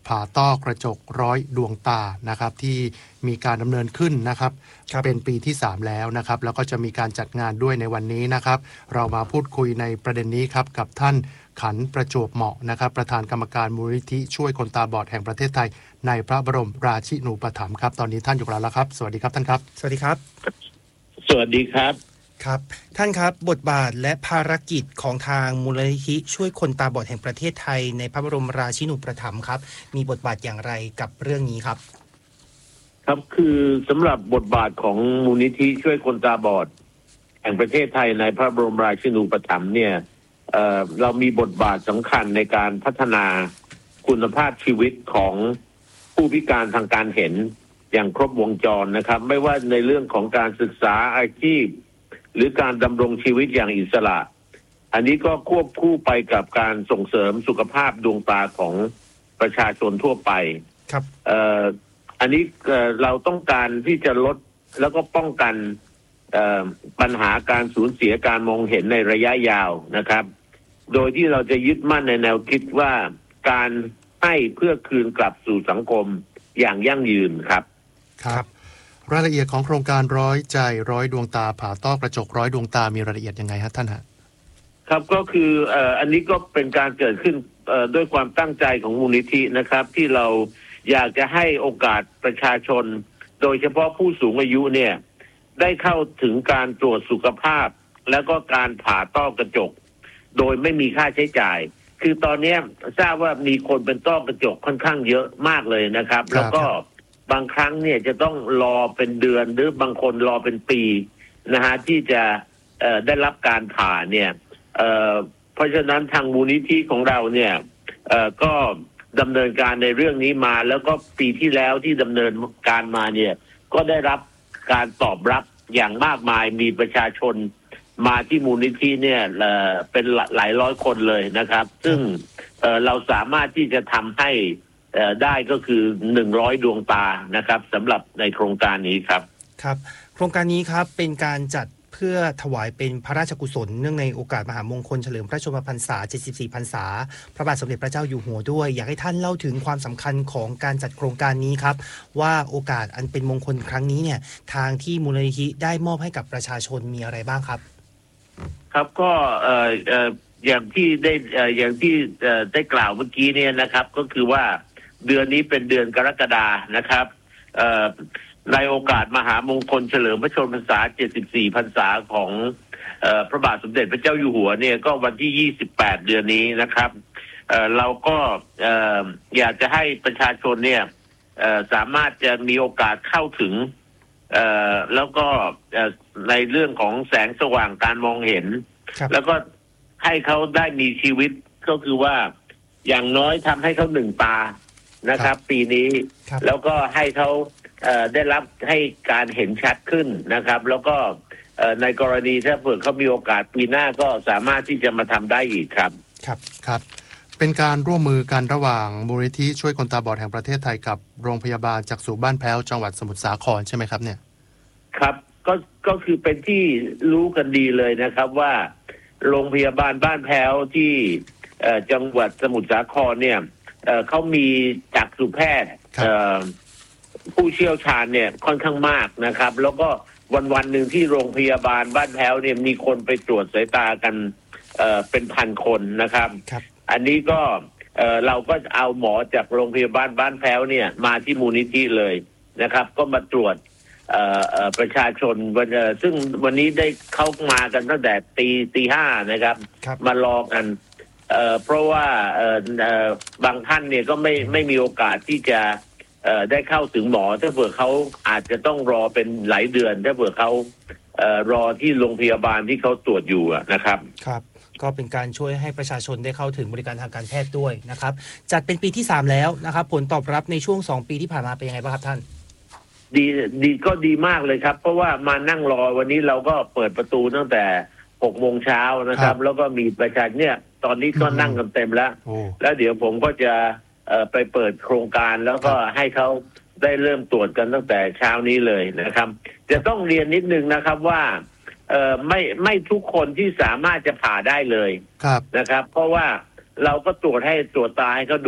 ผ่าต้อกระจก100 ดวงตานะครับที่มีการดำเนินขึ้นนะครับเป็นปีที่3แล้วนะครับแล้วก็จะมีการจัดงานด้วยในวันนี้นะครับเรามาพูดคุยในประเด็นนี้ครับกับท่านขันประจวบเหมาะนะครับประธานกรรมการมูลนิธิช่วยคนตาบอดแห่งประเทศไทยในพระบรมราชินูปถัมภ์ครับตอนนี้ท่านอยู่กับเราแล้วครับสวัสดีครับท่านครับสวัสดีครับสวัสดีครับครับท่านครับบทบาทและภารกิจของทางมูลนิธิช่วยคนตาบอดแห่งประเทศไทยในพระบรมราชินูปถัมภ์ครับมีบทบาทอย่างไรกับเรื่องนี้ครับครับคือสำหรับบทบาทของมูลนิธิช่วยคนตาบอดแห่งประเทศไทยในพระบรมราชินูปถัมภ์เนี่ยเรามีบทบาทสำคัญในการพัฒนาคุณภาพชีวิตของผู้พิการทางการเห็นอย่างครบวงจรนะครับไม่ว่าในเรื่องของการศึกษาอาชีพหรือการดำรงชีวิตอย่างอิสระอันนี้ก็ควบคู่ไปกับการส่งเสริมสุขภาพดวงตาของประชาชนทั่วไปครับอันนี้เราต้องการที่จะลดแล้วก็ป้องกันปัญหาการสูญเสียการมองเห็นในระยะยาวนะครับโดยที่เราจะยึดมั่นในแนวคิดว่าการให้เพื่อคืนกลับสู่สังคมอย่างยั่งยืนครับครับรายละเอียดของโครงการ100 ใจ100 ดวงตาผ่าต้อกระจก100 ดวงตามีรายละเอียดยังไงครับท่านฮะครับก็คืออันนี้ก็เป็นการเกิดขึ้นด้วยความตั้งใจของมูลนิธินะครับที่เราอยากจะให้โอกาสประชาชนโดยเฉพาะผู้สูงอายุเนี่ยได้เข้าถึงการตรวจสุขภาพแล้วก็การผ่าต้อกระจกโดยไม่มีค่าใช้จ่ายคือตอนนี้ทราบว่ามีคนเป็นต้อกระจกค่อนข้างเยอะมากเลยนะครับแล้วก็บางครั้งเนี่ยจะต้องรอเป็นเดือนหรือบางคนรอเป็นปีนะฮะที่จะได้รับการผ่าเนี่ยเพราะฉะนั้นทางมูลนิธิของเราเนี่ยก็ดำเนินการในเรื่องนี้มาแล้วก็ปีที่แล้วที่ดำเนินการมาเนี่ยก็ได้รับการตอบรับอย่างมากมายมีประชาชนมาที่มูลนิธิเนี่ยเป็นหลายร้อยคนเลยนะครับซึ่งเราสามารถที่จะทำให้ได้ก็คือ100 ดวงตานะครับสำหรับในโครงการนี้ครับครับโครงการนี้ครับเป็นการจัดเพื่อถวายเป็นพระราชกุศลเนื่องในโอกาสมหามงคลเฉลิมพระชนมพรรษา74 พรรษาพระบาทสมเด็จพระเจ้าอยู่หัวด้วยอยากให้ท่านเล่าถึงความสำคัญของการจัดโครงการนี้ครับว่าโอกาสอันเป็นมงคลครั้งนี้เนี่ยทางที่มูลนิธิได้มอบให้กับประชาชนมีอะไรบ้างครับครับก็อย่างที่ได้กล่าวเมื่อกี้เนี่ยนะครับก็คือว่าเดือนนี้เป็นเดือนกรกฎานะครับในโอกาสมหามงคลเฉลิมพระชนมพรรษา74 พรรษาของพระบาทสมเด็จพระเจ้าอยู่หัวเนี่ยก็วันที่28เดือนนี้นะครับเราก็อยากจะให้ประชาชนเนี่ยสามารถจะมีโอกาสเข้าถึงแล้วก็ในเรื่องของแสงสว่างการมองเห็นแล้วก็ให้เขาได้มีชีวิตก็คือว่าอย่างน้อยทำให้เขา1 ตานะครับปีนี้แล้วก็ให้เขาได้รับให้การเห็นชัดขึ้นนะครับแล้วก็ในกรณีถ้าเผื่อเขามีโอกาสปีหน้าก็สามารถที่จะมาทำได้อีกครับครับเป็นการร่วมมือกันระหว่างมูลนิธิช่วยคนตาบอดแห่งประเทศไทยกับโรงพยาบาลจักษุบ้านแพ้วจังหวัดสมุทรสาครใช่ไหมครับเนี่ยครับก็คือเป็นที่รู้กันดีเลยนะครับว่าโรงพยาบาลบ้านแพ้วที่จังหวัดสมุทรสาครเนี่ยเขามีจักษุแพทย์ผู้เชี่ยวชาญเนี่ยค่อนข้างมากนะครับแล้วก็วันหนึ่งที่โรงพยาบาลบ้านแพ้วเนี่ยมีคนไปตรวจสายตากันเป็น1,000 คนนะครับอันนี้ก็เราก็เอาหมอจากโรงพยาบาลบ้านแพ้วเนี่ยมาที่มูลนิธิเลยนะครับก็มาตรวจประชาชนซึ่งวันนี้ได้เข้ามากันตั้งแต่ตี 5นะครับมารอกันเพราะว่าบางท่านเนี่ยก็ไม่มีโอกาสที่จะได้เข้าถึงหมอถ้าเผื่อเขาอาจจะต้องรอเป็นหลายเดือนถ้าเผื่อเขารอที่โรงพยาบาลที่เขาตรวจอยู่นะครับครับก็เป็นการช่วยให้ประชาชนได้เข้าถึงบริการทางการแพทย์ด้วยนะครับจัดเป็นปีที่3แล้วนะครับผลตอบรับในช่วง2 ปีที่ผ่านมาเป็นยังไงบ้างครับท่านดีก็ดีมากเลยครับเพราะว่ามานั่งรอวันนี้เราก็เปิดประตูตั้งแต่6 โมงเช้านะครับแล้วก็มีประชาชนเนี่ยตอนนี้ก็นั่งกันเต็มแล้วเดี๋ยวผมก็จะไปเปิดโครงการแล้วก็ให้เขาได้เริ่มตรวจกันตั้งแต่เช้านี้เลยนะครับจะต้องเรียนนิดนึงนะครับว่าไม่ทุกคนที่สามารถจะผ่าได้เลยนะครับเพราะว่าเราก็ตรวจตาให้เขาดู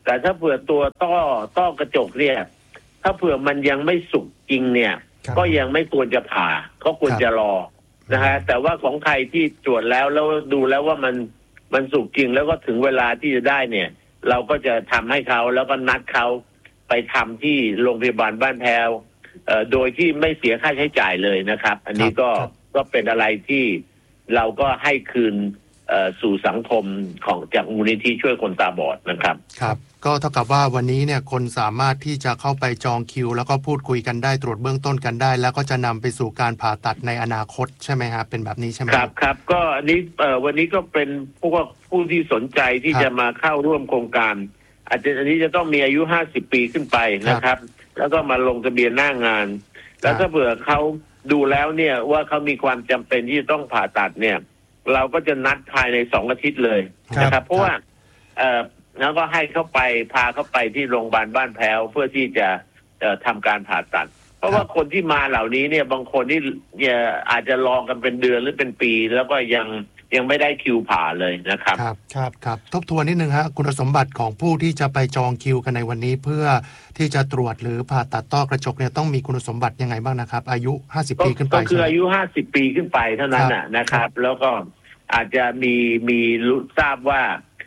แต่ถ้าเผื่อตัวต้อกระจกเนี่ยถ้าเผื่อมันยังไม่สุกจริงเนี่ยก็ยังไม่ควรจะผ่าก็ควรจะรอนะฮะแต่ว่าของใครที่ตรวจแล้วดูแล้วว่ามันสุกจริงแล้วก็ถึงเวลาที่จะได้เนี่ยเราก็จะทำให้เขาแล้วก็นัดเขาไปทำที่โรงพยาบาลบ้านแพ้วโดยที่ไม่เสียค่าใช้จ่ายเลยนะครับอันนี้ก็เป็นอะไรที่เราก็ให้คืนสู่สังคมของจากมูลนิธิช่วยคนตาบอดนะครับครับก็เท่ากับว่าวันนี้เนี่ยคนสามารถที่จะเข้าไปจองคิวแล้วก็พูดคุยกันได้ตรวจเบื้องต้นกันได้แล้วก็จะนำไปสู่การผ่าตัดในอนาคตใช่ไหมครับเป็นแบบนี้ใช่ไหมครับก็อันนี้วันนี้ก็เป็นผู้ที่สนใจที่จะมาเข้าร่วมโครงการอันนี้จะต้องมีอายุ50 ปีขึ้นไปนะครับแล้วก็มาลงทะเบียนหน้างานแล้วถ้าเผื่อเขาดูแล้วเนี่ยว่าเขามีความจำเป็นที่จะต้องผ่าตัดเนี่ยเราก็จะนัดภายใน2 อาทิตย์เลยนะครับเพราะว่าแล้วก็ให้เขาไปพาเขาไปที่โรงพยาบาลบ้านแพ้วเพื่อที่จะทำการผ่าตัดเพราะว่าคนที่มาเหล่านี้เนี่ยบางคนที่อาจจะรอกันเป็นเดือนหรือเป็นปีแล้วก็ยังไม่ได้คิวผ่าเลยนะครับครับทบทวนนิดนึงฮะคุณสมบัติของผู้ที่จะไปจองคิวกันในวันนี้เพื่อที่จะตรวจหรือผ่าตัดต้อกระจกเนี่ยต้องมีคุณสมบัติยังไงบ้างนะครับอายุ50 ปีขึ้นไปก็คืออายุ50 ปีขึ้นไปเท่านั้นนะครับแล้วก็อาจจะมีทราบว่า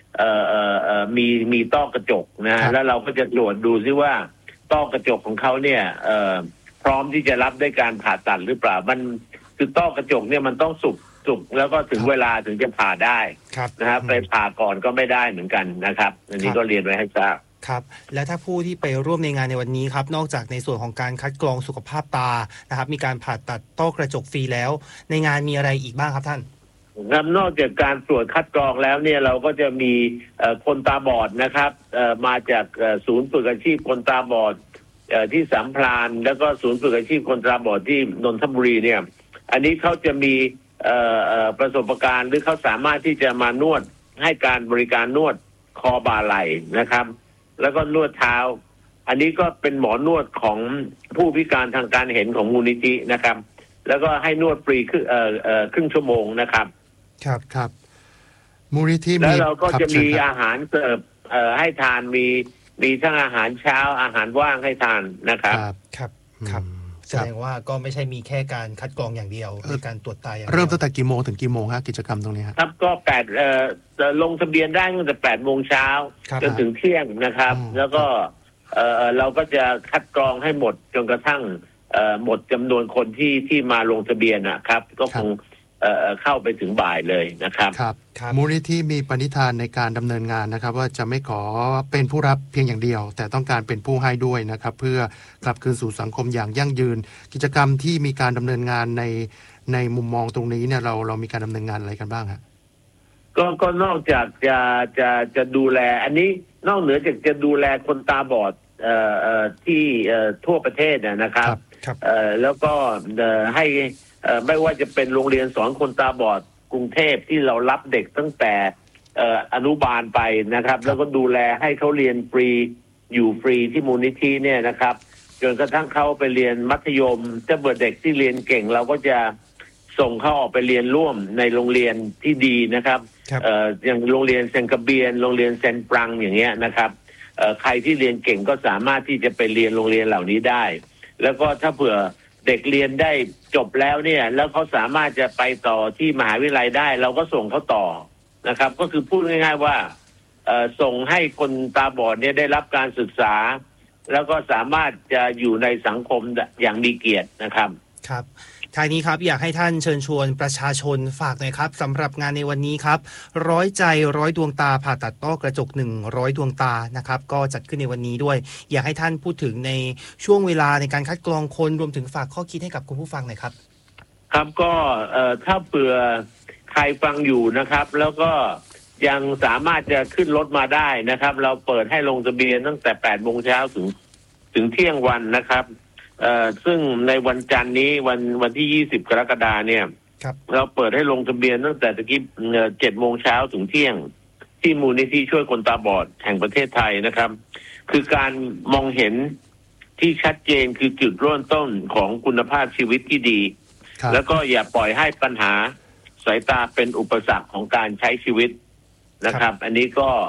มีต้อกระจกนะแล้วเราก็จะตรวจดูซิว่าต้อกระจกของเขาเนี่ยพร้อมที่จะรับได้การผ่าตัดหรือเปล่ามันคือต้อกระจกเนี่ยมันต้องสุกแล้วก็ถึงเวลาถึงจะผ่าได้นะครับไปผ่าก่อนก็ไม่ได้เหมือนกันนะครับอันนี้ก็เรียนไว้ให้ทราบครับและถ้าผู้ที่ไปร่วมในงานในวันนี้ครับนอกจากในส่วนของการคัดกรองสุขภาพตานะครับมีการผ่าตัดต้อกระจกฟรีแล้วในงานมีอะไรอีกบ้างครับท่านนอกจากการตรวจคัดกรองแล้วเนี่ยเราก็จะมีคนตาบอดนะครับมาจากศูนย์ฝึกอาชีพคนตาบอดที่สามพรานแล้วก็ศูนย์ฝึกอาชีพคนตาบอดที่นนทบุรีเนี่ยอันนี้เขาจะมีประสบการณ์หรือเขาสามารถที่จะมานวดให้การบริการนวดคอบ่าไหล่นะครับแล้วก็นวดเท้าอันนี้ก็เป็นหมอนวดของผู้พิการทางการเห็นของมูลนิธินะครับแล้วก็ให้นวดฟรีครึ่งชั่วโมงนะครับครับมูลนิธิแล้วเราก็จะมีอาหารเสิร์ฟให้ทานมีทั้งอาหารเช้าอาหารว่างให้ทานนะครับครับแสดงว่าก็ไม่ใช่มีแค่การคัดกรองอย่างเดียวในการตรวจตาอย่างเดียวเริ่มตั้งแต่กี่โมงถึงกี่โมงฮะกิจกรรมตรงนี้ครับก็ลงทะเบียนได้ตั้งแต่8 โมงเช้าจนถึงเที่ยงนะครับแล้วก็เราก็จะคัดกรองให้หมดจนกระทั่งหมดจำนวนคนที่มาลงทะเบียนนะครับก็คงเข้าไปถึงบ่ายเลยนะครับมูลนิธิมีปณิธานในการดำเนินงานนะครับว่าจะไม่ขอเป็นผู้รับเพียงอย่างเดียวแต่ต้องการเป็นผู้ให้ด้วยนะครับเพื่อกลับคืนสู่สังคมอย่างยั่งยืนกิจกรรมที่มีการดำเนินงานในมุมมองตรงนี้เนี่ยเรามีการดำเนินงานอะไรกันบ้างฮะก็นอกจากจะดูแลอันนี้นอกเหนือจากจะดูแลคนตาบอดที่ทั่วประเทศนะครับแล้วก็ให้ไม่ว่าจะเป็นโรงเรียนสอนคนตาบอดกรุงเทพที่เรารับเด็กตั้งแต่อนุบาลไปนะครับแล้วก็ดูแลให้เขาเรียนฟรีอยู่ฟรีที่มูลนิธิเนี่ยนะครับจนกระทั่งเขาไปเรียนมัธยมถ้าเกิดเด็กที่เรียนเก่งเราก็จะส่งเขาออกไปเรียนร่วมในโรงเรียนที่ดีนะครับอย่างโรงเรียนเซนกระเบียนโรงเรียนเซนปรังอย่างเงี้ยนะครับใครที่เรียนเก่งก็สามารถที่จะไปเรียนโรงเรียนเหล่านี้ได้แล้วก็ถ้าเผื่อเด็กเรียนได้จบแล้วเนี่ยแล้วเขาสามารถจะไปต่อที่มหาวิทยาลัยได้เราก็ส่งเขาต่อนะครับก็คือพูดง่ายๆว่าส่งให้คนตาบอดเนี่ยได้รับการศึกษาแล้วก็สามารถจะอยู่ในสังคมอย่างมีเกียรตินะครับครับท้ายนี้ครับอยากให้ท่านเชิญชวนประชาชนฝากหน่อยครับสำหรับงานในวันนี้ครับ100 ใจ 100 ดวงตาผ่าตัดต้อกระจก100 ดวงตานะครับก็จัดขึ้นในวันนี้ด้วยอยากให้ท่านพูดถึงในช่วงเวลาในการคัดกรองคนรวมถึงฝากข้อคิดให้กับคุณผู้ฟังหน่อยครับครับก็ถ้าเผื่อใครฟังอยู่นะครับแล้วก็ยังสามารถจะขึ้นรถมาได้นะครับเราเปิดให้ลงทะเบียนตั้งแต่8 โมงเช้าถึงเที่ยงวันนะครับซึ่งในวันจันทร์นี้วันที่20 กรกฎาคมเนี่ยเราเปิดให้ลงทะเบียนตั้งแต่ตะกี้7 โมงเช้าถึงเที่ยงที่มูลนิธิช่วยคนตาบอดแห่งประเทศไทยนะครับคือการมองเห็นที่ชัดเจนคือจุดเริ่มต้นของคุณภาพชีวิตที่ดีแล้วก็อย่าปล่อยให้ปัญหาสายตาเป็นอุปสรรคของการใช้ชีวิตนะครับอันนี้ก็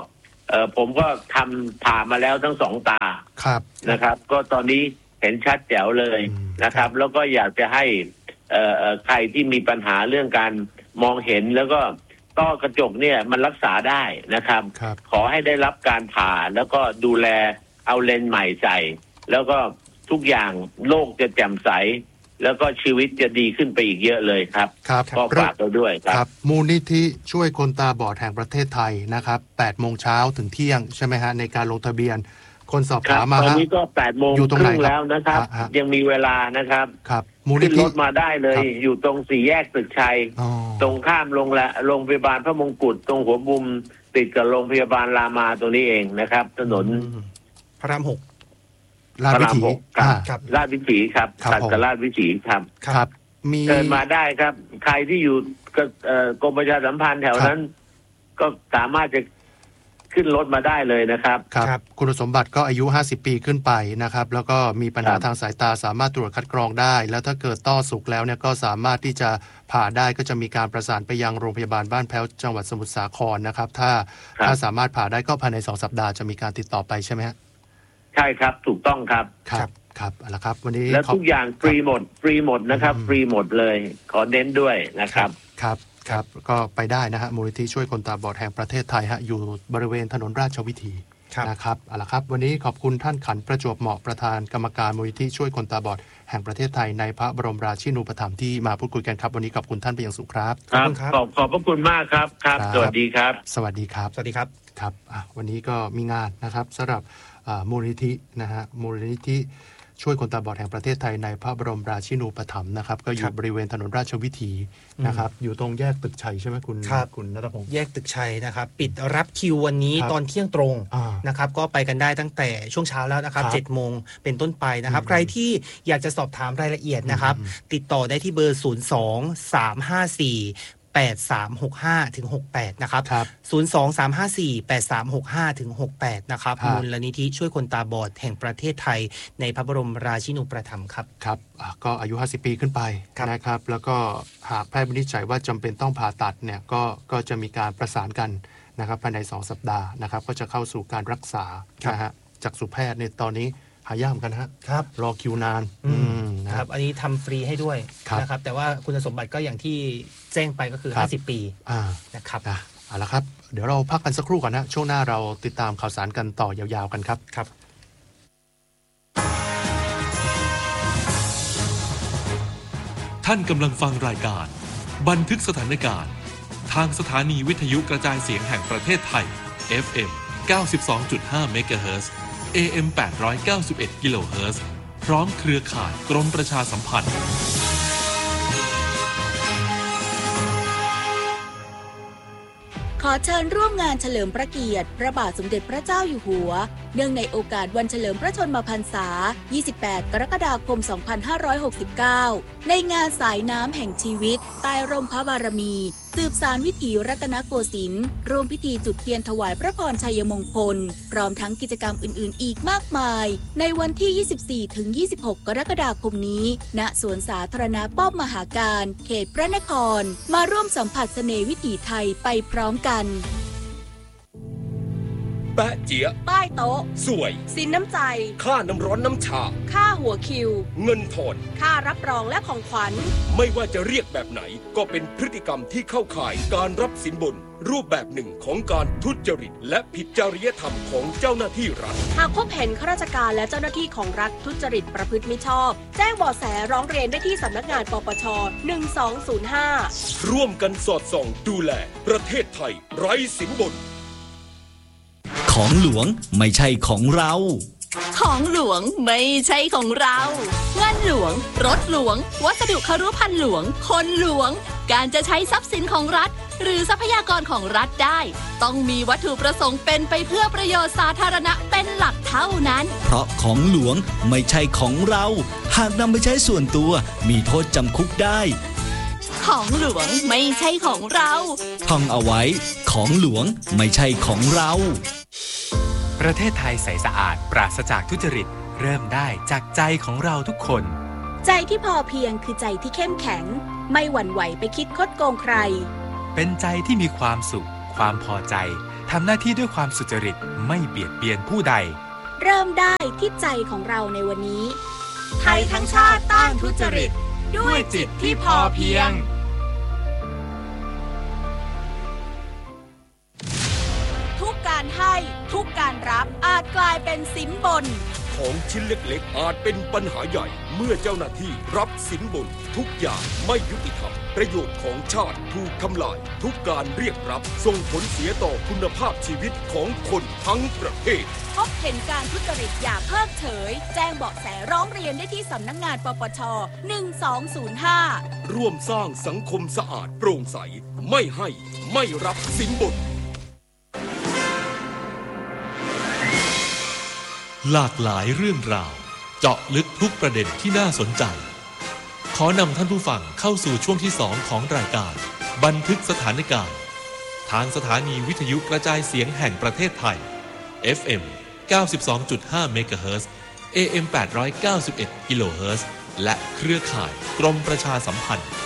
ผมก็ทำผ่ามาแล้วทั้ง2 ตาครับนะครับก็ตอนนี้เห็นชัดแจ๋วเลยนะครับแล้วก็อยากจะให้ใครที่มีปัญหาเรื่องการมองเห็นแล้วก็ต้อกระจกเนี่ยมันรักษาได้นะครับขอให้ได้รับการผ่าแล้วก็ดูแลเอาเลนส์ใหม่ใส่แล้วก็ทุกอย่างโลกจะแจ่มใสแล้วก็ชีวิตจะดีขึ้นไปอีกเยอะเลยครับก็ฝากเราด้วยครับมูลนิธิช่วยคนตาบอดแห่งประเทศไทยนะครับ8 โมงเช้าถึงเที่ยงใช่ไหมฮะในการลงทะเบียนคนสอบถามมาตอนนี้ก็8 โมงครึ่งแล้วนะครับยังมีเวลานะครับขึ้นรถมาได้เลยอยู่ตรง4 แยกตึกชัยตรงข้ามโรงพยาบาลพระมงกุฎตรงหัวมุมติดกับโรงพยาบาลรามาตรงนี้เองนะครับถนนพระราม 6 ลาดวิถีครับลาดวิถีครับตัดกับลาดวิถีครับมีเดินมาได้ครับใครที่อยู่กรมประชาสัมพันธ์แถวนั้นก็สามารถจะขึ้นรถมาได้เลยนะครับครับคุณสมบัติก็อายุ50 ปีขึ้นไปนะครับแล้วก็มีปัญหาทางสายตาสามารถตรวจคัดกรองได้แล้วถ้าเกิดต้อสุกแล้วเนี่ยก็สามารถที่จะผ่าได้ก็จะมีการประสานไปยังโรงพยาบาลบ้านแพ้วจังหวัดสมุทรสาครนะครับถ้าสามารถผ่าได้ก็ภายใน2 สัปดาห์จะมีการติดต่อไปใช่ไหมฮะใช่ครับถูกต้องครับครับเอาละครับวันนี้แล้วทุกอย่างฟรีหมดนะครับฟรีหมดเลยขอเน้นด้วยนะครับครับก็ไปได้นะฮะมูลนิธิช่วยคนตาบอดแห่งประเทศไทยฮะอยู่บริเวณถนนราชวิถีนะครับเอาละครับวันนี้ขอบคุณท่านขันประจวบเหมาะประธานกรรมการมูลนิธิช่วยคนตาบอดแห่งประเทศไทยในพระบรมราชินูปถัมภ์ที่มาพูดคุยกันครับวันนี้ขอบคุณท่านเป็นอย่างสูงครับขอบพระคุณมากครับสวัสดีครับสวัสดีครับครับวันนี้ก็มีงานนะครับสำหรับมูลนิธินะฮะมูลนิธิช่วยคนตาบอดแห่งประเทศไทยในพระบรมราชินูปถัมภ์นะครับก็อยู่บริเวณถนนราชวิถีนะครับอยู่ตรงแยกตึกชัยใช่ไหมคุณณัฐพงศ์แยกตึกชัยนะครับปิดรับคิววันนี้ตอนเที่ยงตรงนะครับก็ไปกันได้ตั้งแต่ช่วงเช้าแล้วนะครับ7 โมงเป็นต้นไปนะครับใครที่อยากจะสอบถามรายละเอียดนะครับติดต่อได้ที่เบอร์02-354-8365-68นะครับ02-354-8365-68นะครับมูลนิธิช่วยคนตาบอดแห่งประเทศไทยในพระบรมราชินูปถัมภ์ครับก็อายุ50 ปีขึ้นไปนะครับแล้วก็หากแพทย์วินิจฉัยว่าจำเป็นต้องผ่าตัดเนี่ยก็จะมีการประสานกันนะครับภายใน2 สัปดาห์นะครับก็จะเข้าสู่การรักษานะฮะจากสุแพทย์ในตอนนี้หายากกันครับรอคิวนานนะครับอันนี้ทำฟรีให้ด้วยนะครับแต่ว่าคุณสมบัติก็อย่างที่แจ้งไปก็คือ50 ปีนะครับเอาละครับเดี๋ยวเราพักกันสักครู่ก่อนนะช่วงหน้าเราติดตามข่าวสารกันต่อยาวๆกันครับท่านกำลังฟังรายการบันทึกสถานการณ์ทางสถานีวิทยุกระจายเสียงแห่งประเทศไทย FM 92.5 เมกะเฮิรตซ์AM 891 กิโลเฮิรตซ์พร้อมเครือข่ายกรมประชาสัมพันธ์ขอเชิญร่วมงานเฉลิมพระเกียรติพระบาทสมเด็จพระเจ้าอยู่หัวเนื่องในโอกาสวันเฉลิมพระชนมพรรษา 28 กรกฎาคม 2569 ในงานสายน้ำแห่งชีวิตใต้ร่มพระบารมีสืบสานวิถีรัตนโกสินทร์ร่วมพิธีจุดเทียนถวายพระพรชัยมงคลพร้อมทั้งกิจกรรมอื่นๆอีกมากมายในวันที่ 24-26 กรกฎาคมนี้ณสวนสาธารณะป้อมมหาการเขตพระนครมาร่วมสัมผัสเสน่ห์วิถีไทยไปพร้อมกันแปะเจี๊ยป้ายโต๊ะสวยสินน้ำใจค่าน้ำร้อนน้ำชาค่าหัวคิวเงินทอนค่ารับรองและของขวัญไม่ว่าจะเรียกแบบไหนก็เป็นพฤติกรรมที่เข้าข่ายการรับสินบนรูปแบบหนึ่งของการทุจริตและผิดจริยธรรมของเจ้าหน้าที่รัฐหากพบเห็นข้าราชการและเจ้าหน้าที่ของรัฐทุจริตประพฤติมิชอบแจ้งเบาะแสร้องเรียนได้ที่สำนักงานปปช1205 ร่วมกันสอดส่องดูแลประเทศไทยไร้สินบนของหลวงไม่ใช่ของเราของหลวงไม่ใช่ของเราเงินหลวงรถหลวงวัสดุคฤภัณฑ์หลวงคนหลวงการจะใช้ทรัพย์สินของรัฐหรือทรัพยากรของรัฐได้ต้องมีวัตถุประสงค์เป็นไปเพื่อประโยชน์สาธารณะเป็นหลักเท่านั้นเพราะของหลวงไม่ใช่ของเราหากนำไปใช้ส่วนตัวมีโทษจำคุกได้ของหลวงไม่ใช่ของเราท่องเอาไว้ของหลวงไม่ใช่ของเราประเทศไทยใสสะอาดปราศจากทุจริตเริ่มได้จากใจของเราทุกคนใจที่พอเพียงคือใจที่เข้มแข็งไม่หวั่นไหวไปคิดคดโกงใครเป็นใจที่มีความสุขความพอใจทำหน้าที่ด้วยความสุจริตไม่เบียดเบียนผู้ใดเริ่มได้ที่ใจของเราในวันนี้ไทยทั้งชาติต้านทุจริตด้วยจิตที่พอเพียงทุกการให้ทุกการรับอาจกลายเป็นสินบนของชิ้นเล็กๆอาจเป็นปัญหาใหญ่เมื่อเจ้าหน้าที่รับสินบนทุกอย่างไม่ยุติธรรมประโยชน์ของชาติถูกทำลายทุกการเรียกรับส่งผลเสียต่อคุณภาพชีวิตของคนทั้งประเทศพบเห็นการทุจริตอย่าเพิกเฉยแจ้งเบาะแสร้องเรียนได้ที่สำนักงานปปช1205 ร่วมสร้างสังคมสะอาดโปร่งใสไม่ให้ไม่รับสินบนหลากหลายเรื่องราวเจาะลึกทุกประเด็นที่น่าสนใจขอนำท่านผู้ฟังเข้าสู่ช่วงที่2ของรายการบันทึกสถานการณ์ทางสถานีวิทยุกระจายเสียงแห่งประเทศไทย FM 92.5 เมกะเฮิรตซ์ AM 891 กิโลเฮิรตซ์และเครือข่ายกรมประชาสัมพันธ์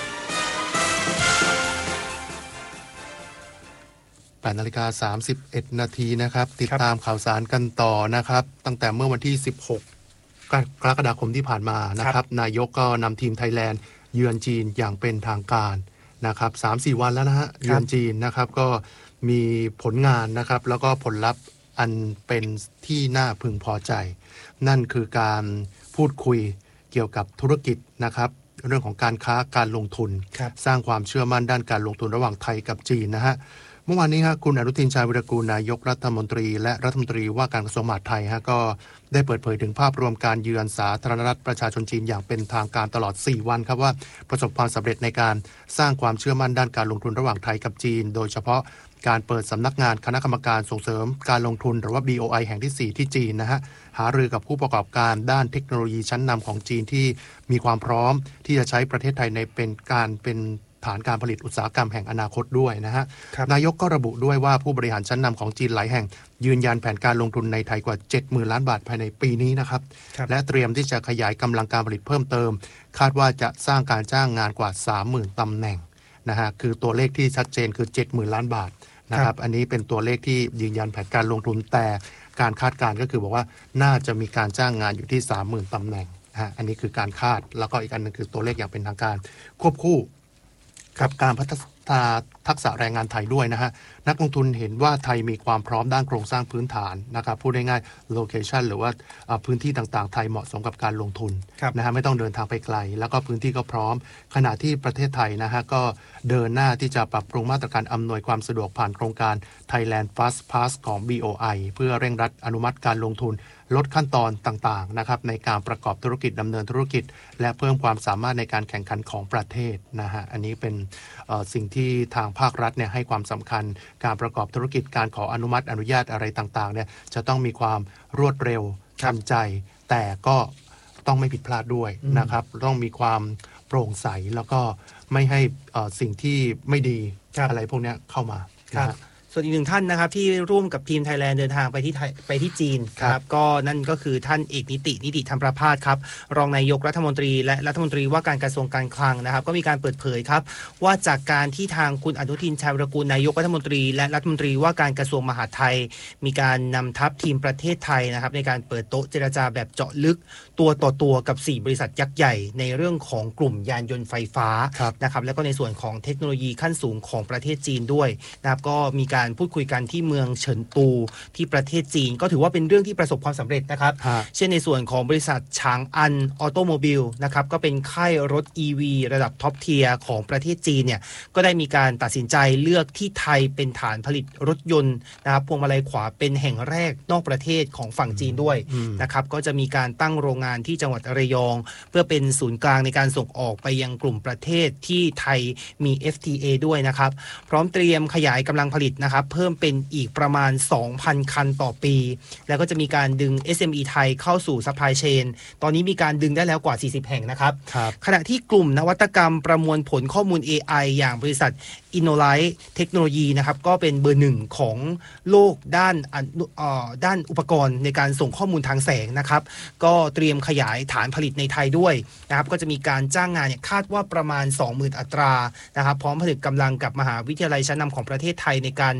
8:31 นาทีนะครับติดตามข่าวสารกันต่อนะครับตั้งแต่เมื่อวันที่16กรกฎาคมที่ผ่านมานะครับนายกก็นำทีมไทยแลนด์เยือนจีนอย่างเป็นทางการนะครับ 3-4 วันแล้วนะฮะเยือนจีนนะครับก็มีผลงานนะครับแล้วก็ผลลัพธ์อันเป็นที่น่าพึงพอใจนั่นคือการพูดคุยเกี่ยวกับธุรกิจนะครับเรื่องของการค้าการลงทุนสร้างความเชื่อมั่นด้านการลงทุนระหว่างไทยกับจีนนะฮะเมื่อวานนี้คุณอนุทินชาญวิรากูลนายกรัฐมนตรีและรัฐมนตรีว่าการกระทรวงมหาดไทยก็ได้เปิดเผยถึงภาพรวมการเยือนสาธารณรัฐประชาชนจีนอย่างเป็นทางการตลอด4วันครับว่าประสบความสำเร็จในการสร้างความเชื่อมั่นด้านการลงทุนระหว่างไทยกับจีนโดยเฉพาะการเปิดสำนักงานคณะกรรมการส่งเสริมการลงทุนหรือว่า BOI แห่งที่4ที่จีนนะฮะหารือกับผู้ประกอบการด้านเทคโนโลยีชั้นนำของจีนที่มีความพร้อมที่จะใช้ประเทศไทยในเป็นฐานการผลิตอุตสาหกรรมแห่งอนาคตด้วยนะฮะนายกก็ระบุด้วยว่าผู้บริหารชั้นนำของจีนหลายแห่งยืนยันแผนการลงทุนในไทยกว่า 70,000 ล้านบาทภายในปีนี้นะครับและเตรียมที่จะขยายกำลังการผลิตเพิ่มเติมคาดว่าจะสร้างการจ้างงานกว่า 30,000 ตำแหน่งนะฮะคือตัวเลขที่ชัดเจนคือ 70,000 ล้านบาทนะครับอันนี้เป็นตัวเลขที่ยืนยันแผนการลงทุนแต่การคาดการณ์ก็คือบอกว่าน่าจะมีการจ้างงานอยู่ที่ 30,000 ตำแหน่งอันนี้คือการคาดแล้วก็อีกอันนึงคือตัวเลขอย่างเป็นทางการควบคู่กับการพัฒนาทักษะแรงงานไทยด้วยนะฮะนักลงทุนเห็นว่าไทยมีความพร้อมด้านโครงสร้างพื้นฐานนะครับพูดง่ายๆโลเคชันหรือว่าพื้นที่ต่างๆไทยเหมาะสมกับการลงทุนนะฮะไม่ต้องเดินทางไปไกลแล้วก็พื้นที่ก็พร้อมขณะที่ประเทศไทยนะฮะก็เดินหน้าที่จะปรับปรุงมาตรการอำนวยความสะดวกผ่านโครงการ Thailand Fast Pass ของ BOI เพื่อเร่งรัดอนุมัติการลงทุนลดขั้นตอนต่างๆนะครับในการประกอบธุรกิจดำเนินธุรกิจและเพิ่มความสามารถในการแข่งขันของประเทศนะฮะอันนี้เป็นสิ่งที่ทางภาครัฐเนี่ยให้ความสำคัญการประกอบธุรกิจการขออนุมัติอนุญาตอะไรต่างๆเนี่ยจะต้องมีความรวดเร็วทันใจแต่ก็ต้องไม่ผิดพลาดด้วยนะครับต้องมีความโปร่งใสแล้วก็ไม่ให้สิ่งที่ไม่ดีอะไรพวกนี้เข้ามานะส่วนอีกหนึ่งท่านนะครับที่ร่วมกับทีมไทยแลนด์เดินทางไปที่จีนครับก็นั่นก็คือท่านเอกนิติธรรมประภาสครับรองนายกรัฐมนตรีและรัฐมนตรีว่าการกระทรวงการคลังนะครับก็มีการเปิดเผยครับว่าจากการที่ทางคุณอนุทินชาญวิรากูลนายกรัฐมนตรีและรัฐมนตรีว่าการกระทรวงมหาดไทยมีการนำทัพทีมประเทศไทยนะครับในการเปิดโต๊ะเจรจาแบบเจาะลึกตัวต่อตัวกับ4บริษัทยักษ์ใหญ่ในเรื่องของกลุ่มยานยนต์ไฟฟ้านะครับแล้วก็ในส่วนของเทคโนโลยีขั้นสูงของประเทศจีนด้วยนะครับก็มีการพูดคุยกันที่เมืองเฉินตูที่ประเทศจีนก็ถือว่าเป็นเรื่องที่ประสบความสำเร็จนะครับเช่นในส่วนของบริษัทฉางอันออโตโมบิลนะครับก็เป็นค่ายรถ EV ระดับท็อปเทียร์ของประเทศจีนเนี่ยก็ได้มีการตัดสินใจเลือกที่ไทยเป็นฐานผลิตรถยนต์นะครับพวงมาลัยขวาเป็นแห่งแรกนอกประเทศของฝั่งจีนด้วยนะครับก็จะมีการตั้งโรงงานที่จังหวัดระยองเพื่อเป็นศูนย์กลางในการส่งออกไปยังกลุ่มประเทศที่ไทยมี FTA ด้วยนะครับพร้อมเตรียมขยายกำลังผลิตนะครับเพิ่มเป็นอีกประมาณ 2,000 คันต่อปีแล้วก็จะมีการดึง SME ไทยเข้าสู่ supply chain ตอนนี้มีการดึงได้แล้วกว่า40แห่งนะครับขณะที่กลุ่มนวัตกรรมประมวลผลข้อมูล AI อย่างบริษัท InnoLight เทคโนโลยีนะครับก็เป็นเบอร์หนึ่งของโลกด้านอุปกรณ์ในการส่งข้อมูลทางแสงนะครับก็เตรียมขยายฐานผลิตในไทยด้วยนะครับก็จะมีการจ้างงานเนี่ยคาดว่าประมาณ 20,000 อัตรานะครับพร้อมผลิตกำลังกับมหาวิทยาลัยชั้นนำของประเทศไทยในการ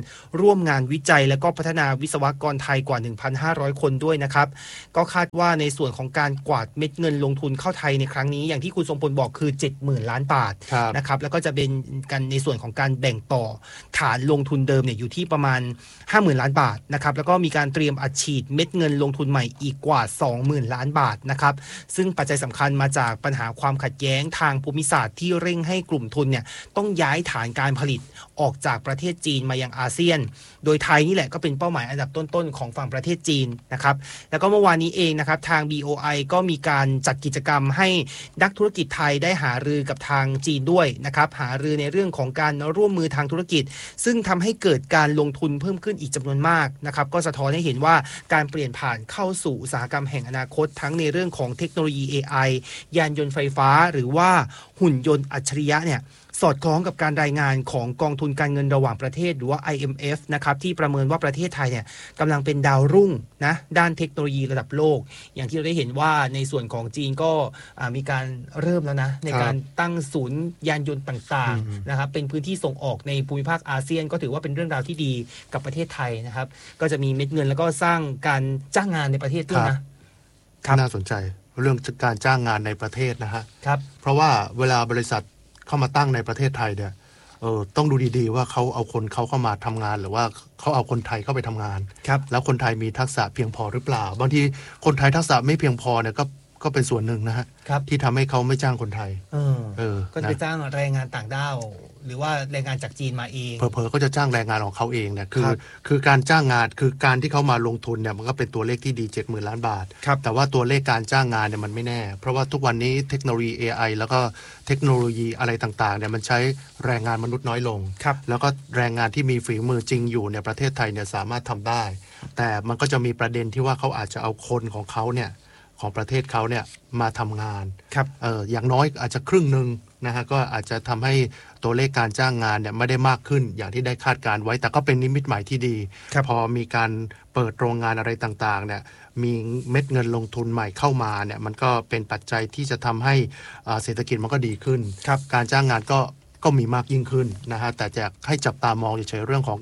ร่วมงานวิจัยและก็พัฒนาวิศวกรไทยกว่า 1,500 คนด้วยนะครับก็คาดว่าในส่วนของการกวาดเม็ดเงินลงทุนเข้าไทยในครั้งนี้อย่างที่คุณทรงพลบอกคือ 70,000 ล้านบาทนะครับแล้วก็จะเป็นกันในส่วนของการแบ่งต่อฐานลงทุนเดิมเนี่ยอยู่ที่ประมาณ 50,000 ล้านบาทนะครับแล้วก็มีการเตรียมอัดฉีดเม็ดเงินลงทุนใหม่อีกกว่า 20,000 ล้านบาทนะครับซึ่งปัจจัยสำคัญมาจากปัญหาความขัดแย้งทางภูมิศาสตร์ที่เร่งให้กลุ่มทุนเนี่ยต้องย้ายฐานการผลิตออกจากประเทศจีนมายังอาเซียนโดยไทยนี่แหละก็เป็นเป้าหมายอันดับต้นๆของฝั่งประเทศจีนนะครับแล้วก็เมื่อวานนี้เองนะครับทาง BOI ก็มีการจัดกิจกรรมให้นักธุรกิจไทยได้หารือกับทางจีนด้วยนะครับหารือในเรื่องของการร่วมมือทางธุรกิจซึ่งทำให้เกิดการลงทุนเพิ่มขึ้นอีกจำนวนมากนะครับก็สะท้อนให้เห็นว่าการเปลี่ยนผ่านเข้าสู่อุตสาหกรรมแห่งอนาคตทั้งในเรื่องของเทคโนโลยี AI ยานยนต์ไฟฟ้าหรือว่าหุ่นยนต์อัจฉริยะเนี่ยสอดคล้องกับการรายงานของกองทุนการเงินระหว่างประเทศหรือว่า IMF นะครับที่ประเมินว่าประเทศไทยเนี่ยกำลังเป็นดาวรุ่งนะด้านเทคโนโลยีระดับโลกอย่างที่เราได้เห็นว่าในส่วนของจีนก็มีการเริ่มแล้วนะในการตั้งศูนย์ยานยนต์ต่างๆนะครับเป็นพื้นที่ส่งออกในภูมิภาคอาเซียนก็ถือว่าเป็นเรื่องราวที่ดีกับประเทศไทยนะครับก็จะมีเม็ดเงินแล้วก็สร้างการจ้างงานในประเทศด้วยนะน่าสนใจเรื่องการจ้างงานในประเทศนะฮะครับเพราะว่าเวลาบริษัทเข้ามาตั้งในประเทศไทยเนี่ยต้องดูดีๆว่าเขาเอาคนเขาเข้ามาทำงานหรือว่าเขาเอาคนไทยเข้าไปทำงานแล้วคนไทยมีทักษะเพียงพอหรือเปล่าบางทีคนไทยทักษะไม่เพียงพอเนี่ยก็เป็นส่วนหนึ่งนะฮะที่ทำให้เขาไม่จ้างคนไทยก็จะไปจ้างแรงงานต่างด้าวหรือว่าแรงงานจากจีนมาเองเผลอๆก็จะจ้างแรงงานของเขาเองเนี่ยคือการจ้างงานคือการที่เขามาลงทุนเนี่ยมันก็เป็นตัวเลขที่ดี 70,000 ล้านบาทแต่ว่าตัวเลขการจ้างงานเนี่ยมันไม่แน่เพราะว่าทุกวันนี้เทคโนโลยี AI แล้วก็เทคโนโลยีอะไรต่างๆเนี่ยมันใช้แรงงานมนุษย์น้อยลงแล้วก็แรงงานที่มีฝีมือจริงอยู่ในประเทศไทยเนี่ยสามารถทำได้แต่มันก็จะมีประเด็นที่ว่าเขาอาจจะเอาคนของเขาเนี่ยของประเทศเขาเนี่ยมาทำงานอย่างน้อยอาจจะครึ่งนึงนะฮะก็อาจจะทำให้ตัวเลขการจ้างงานเนี่ยไม่ได้มากขึ้นอย่างที่ได้คาดการไว้แต่ก็เป็นนิมิตหมายที่ดีพอมีการเปิดโรงงานอะไรต่างๆเนี่ยมีเม็ดเงินลงทุนใหม่เข้ามาเนี่ยมันก็เป็นปัจจัยที่จะทำให้เศรษฐกิจมันก็ดีขึ้นการจ้างงานก็มีมากยิ่งขึ้นนะฮะแต่จะให้จับตามองเฉยๆเรื่องของ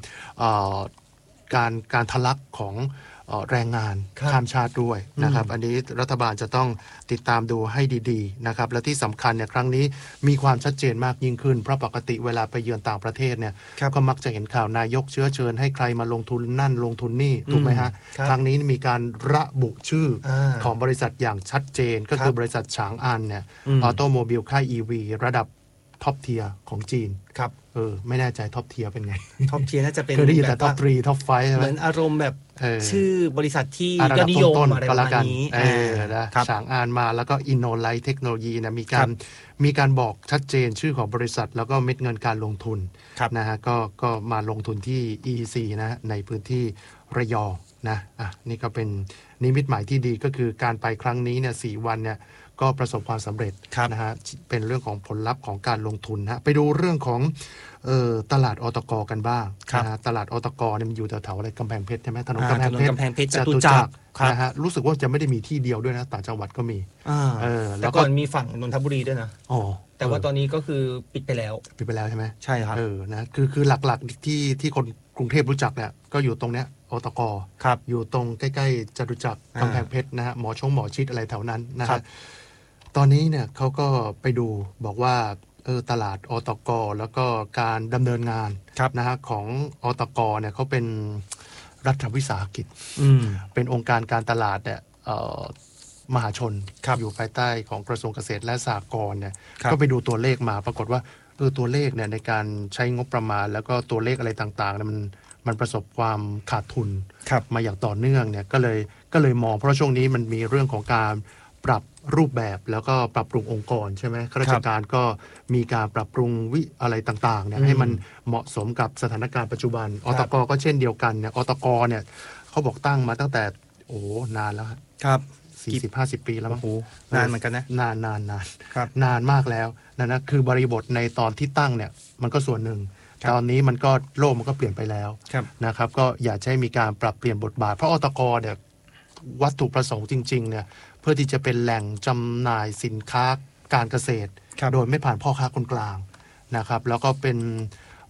การทะลักของแรงงานข้ามชาติด้วยนะครับอันนี้รัฐบาลจะต้องติดตามดูให้ดีๆนะครับและที่สำคัญเนี่ยครั้งนี้มีความชัดเจนมากยิ่งขึ้นเพราะปกติเวลาไปเยือนต่างประเทศเนี่ยก็มักจะเห็นข่าวนายกเชื้อเชิญให้ใครมาลงทุนนั่นลงทุนนี่ถูกไหมฮะครั้งนี้มีการระบุชื่อของบริษัทอย่างชัดเจนก็คือบริษัทฉางอันเนี่ยออโตโมบิลค่าย EV ระดับท็อปเทียร์ของจีนครับไม่แน่ใจท็อปเทียร์เป็นไงท็อปเทียร์น่าจะเป็นคือได้ยินแต่ท็อป3ท็อป5 เหมือนอารมณ์แบบชื่อบริษัทที่ยอดนิยมอะไรประมาณนี้นะฉางอันมาแล้วก็อินโนไลท์เทคโนโลยีนะมีการบอกชัดเจนชื่อของบริษัทแล้วก็เม็ดเงินการลงทุนนะฮะก็มาลงทุนที่ EEC นะในพื้นที่ระยองนะนี่ก็เป็นนิมิตหมายที่ดีก็คือการไปครั้งนี้เนี่ย4 วันเนี่ยก็ประสบความสำเร็จนะฮะเป็นเรื่องของผลลัพธ์ของการลงทุนนะไปดูเรื่องของตลาดอตก.กันบ้างนะตลาดอตก.เนี่ยมันอยู่แถวๆอะไรกำแพงเพชรใช่ไหมถนนกำแพงเพชรจตุจักรนะฮะรู้สึกว่าจะไม่ได้มีที่เดียวด้วยนะต่างจังหวัดก็มีแล้วก็มีฝั่งนนทบุรีด้วยนะแต่ว่าตอนนี้ก็คือปิดไปแล้วใช่ไหมใช่ครับนะคือหลักๆที่คนกรุงเทพรู้จักเนี่ยก็อยู่ตรงเนี้ยอตก.อยู่ตรงใกล้ๆจตุจักรกำแพงเพชรนะฮะหมอชิดอะไรแถวนั้นนะฮะตอนนี้เนี่ยเขาก็ไปดูบอกว่าตลาดอตก.แล้วก็การดำเนินงานนะฮะของอตก.เนี่ยเขาเป็นรัฐวิสาหกิจเป็นองค์การการตลาดเนี่ยมหาชนอยู่ภายใต้ของกระทรวงเกษตรและสหกรณ์เนี่ยก็ไปดูตัวเลขมาปรากฏว่าตัวเลขเนี่ยในการใช้งบประมาณแล้วก็ตัวเลขอะไรต่างๆเนี่ยมันประสบความขาดทุนมาอย่างต่อเนื่องเนี่ยก็เลยมองเพราะช่วงนี้มันมีเรื่องของการปรับรูปแบบแล้วก็ปรับปรุงองค์กรใช่ไหมข้าราชการก็มีการปรับปรุงอะไรต่างๆเนี่ยให้มันเหมาะสมกับสถานการณ์ปัจจุบันอตก.ก็เช่นเดียวกันเนี่ยอตก.เนี่ยเขาบอกตั้งมาตั้งแต่นานแล้วครับ 40-50 ปีแล้วมั้งนานเหมือนกันนะนานมากแล้วนะคือบริบทในตอนที่ตั้งเนี่ยมันก็ส่วนหนึ่งตอนนี้มันก็โลกมันก็เปลี่ยนไปแล้วนะครับก็อยากให้มีการปรับเปลี่ยนบทบาทเพราะอตก.เนี่ยวัตถุประสงค์จริงๆเนี่ยเพื่อที่จะเป็นแหล่งจำหน่ายสินค้าการเกษตรโดยไม่ผ่านพ่อค้าคนกลางนะครับแล้วก็เป็น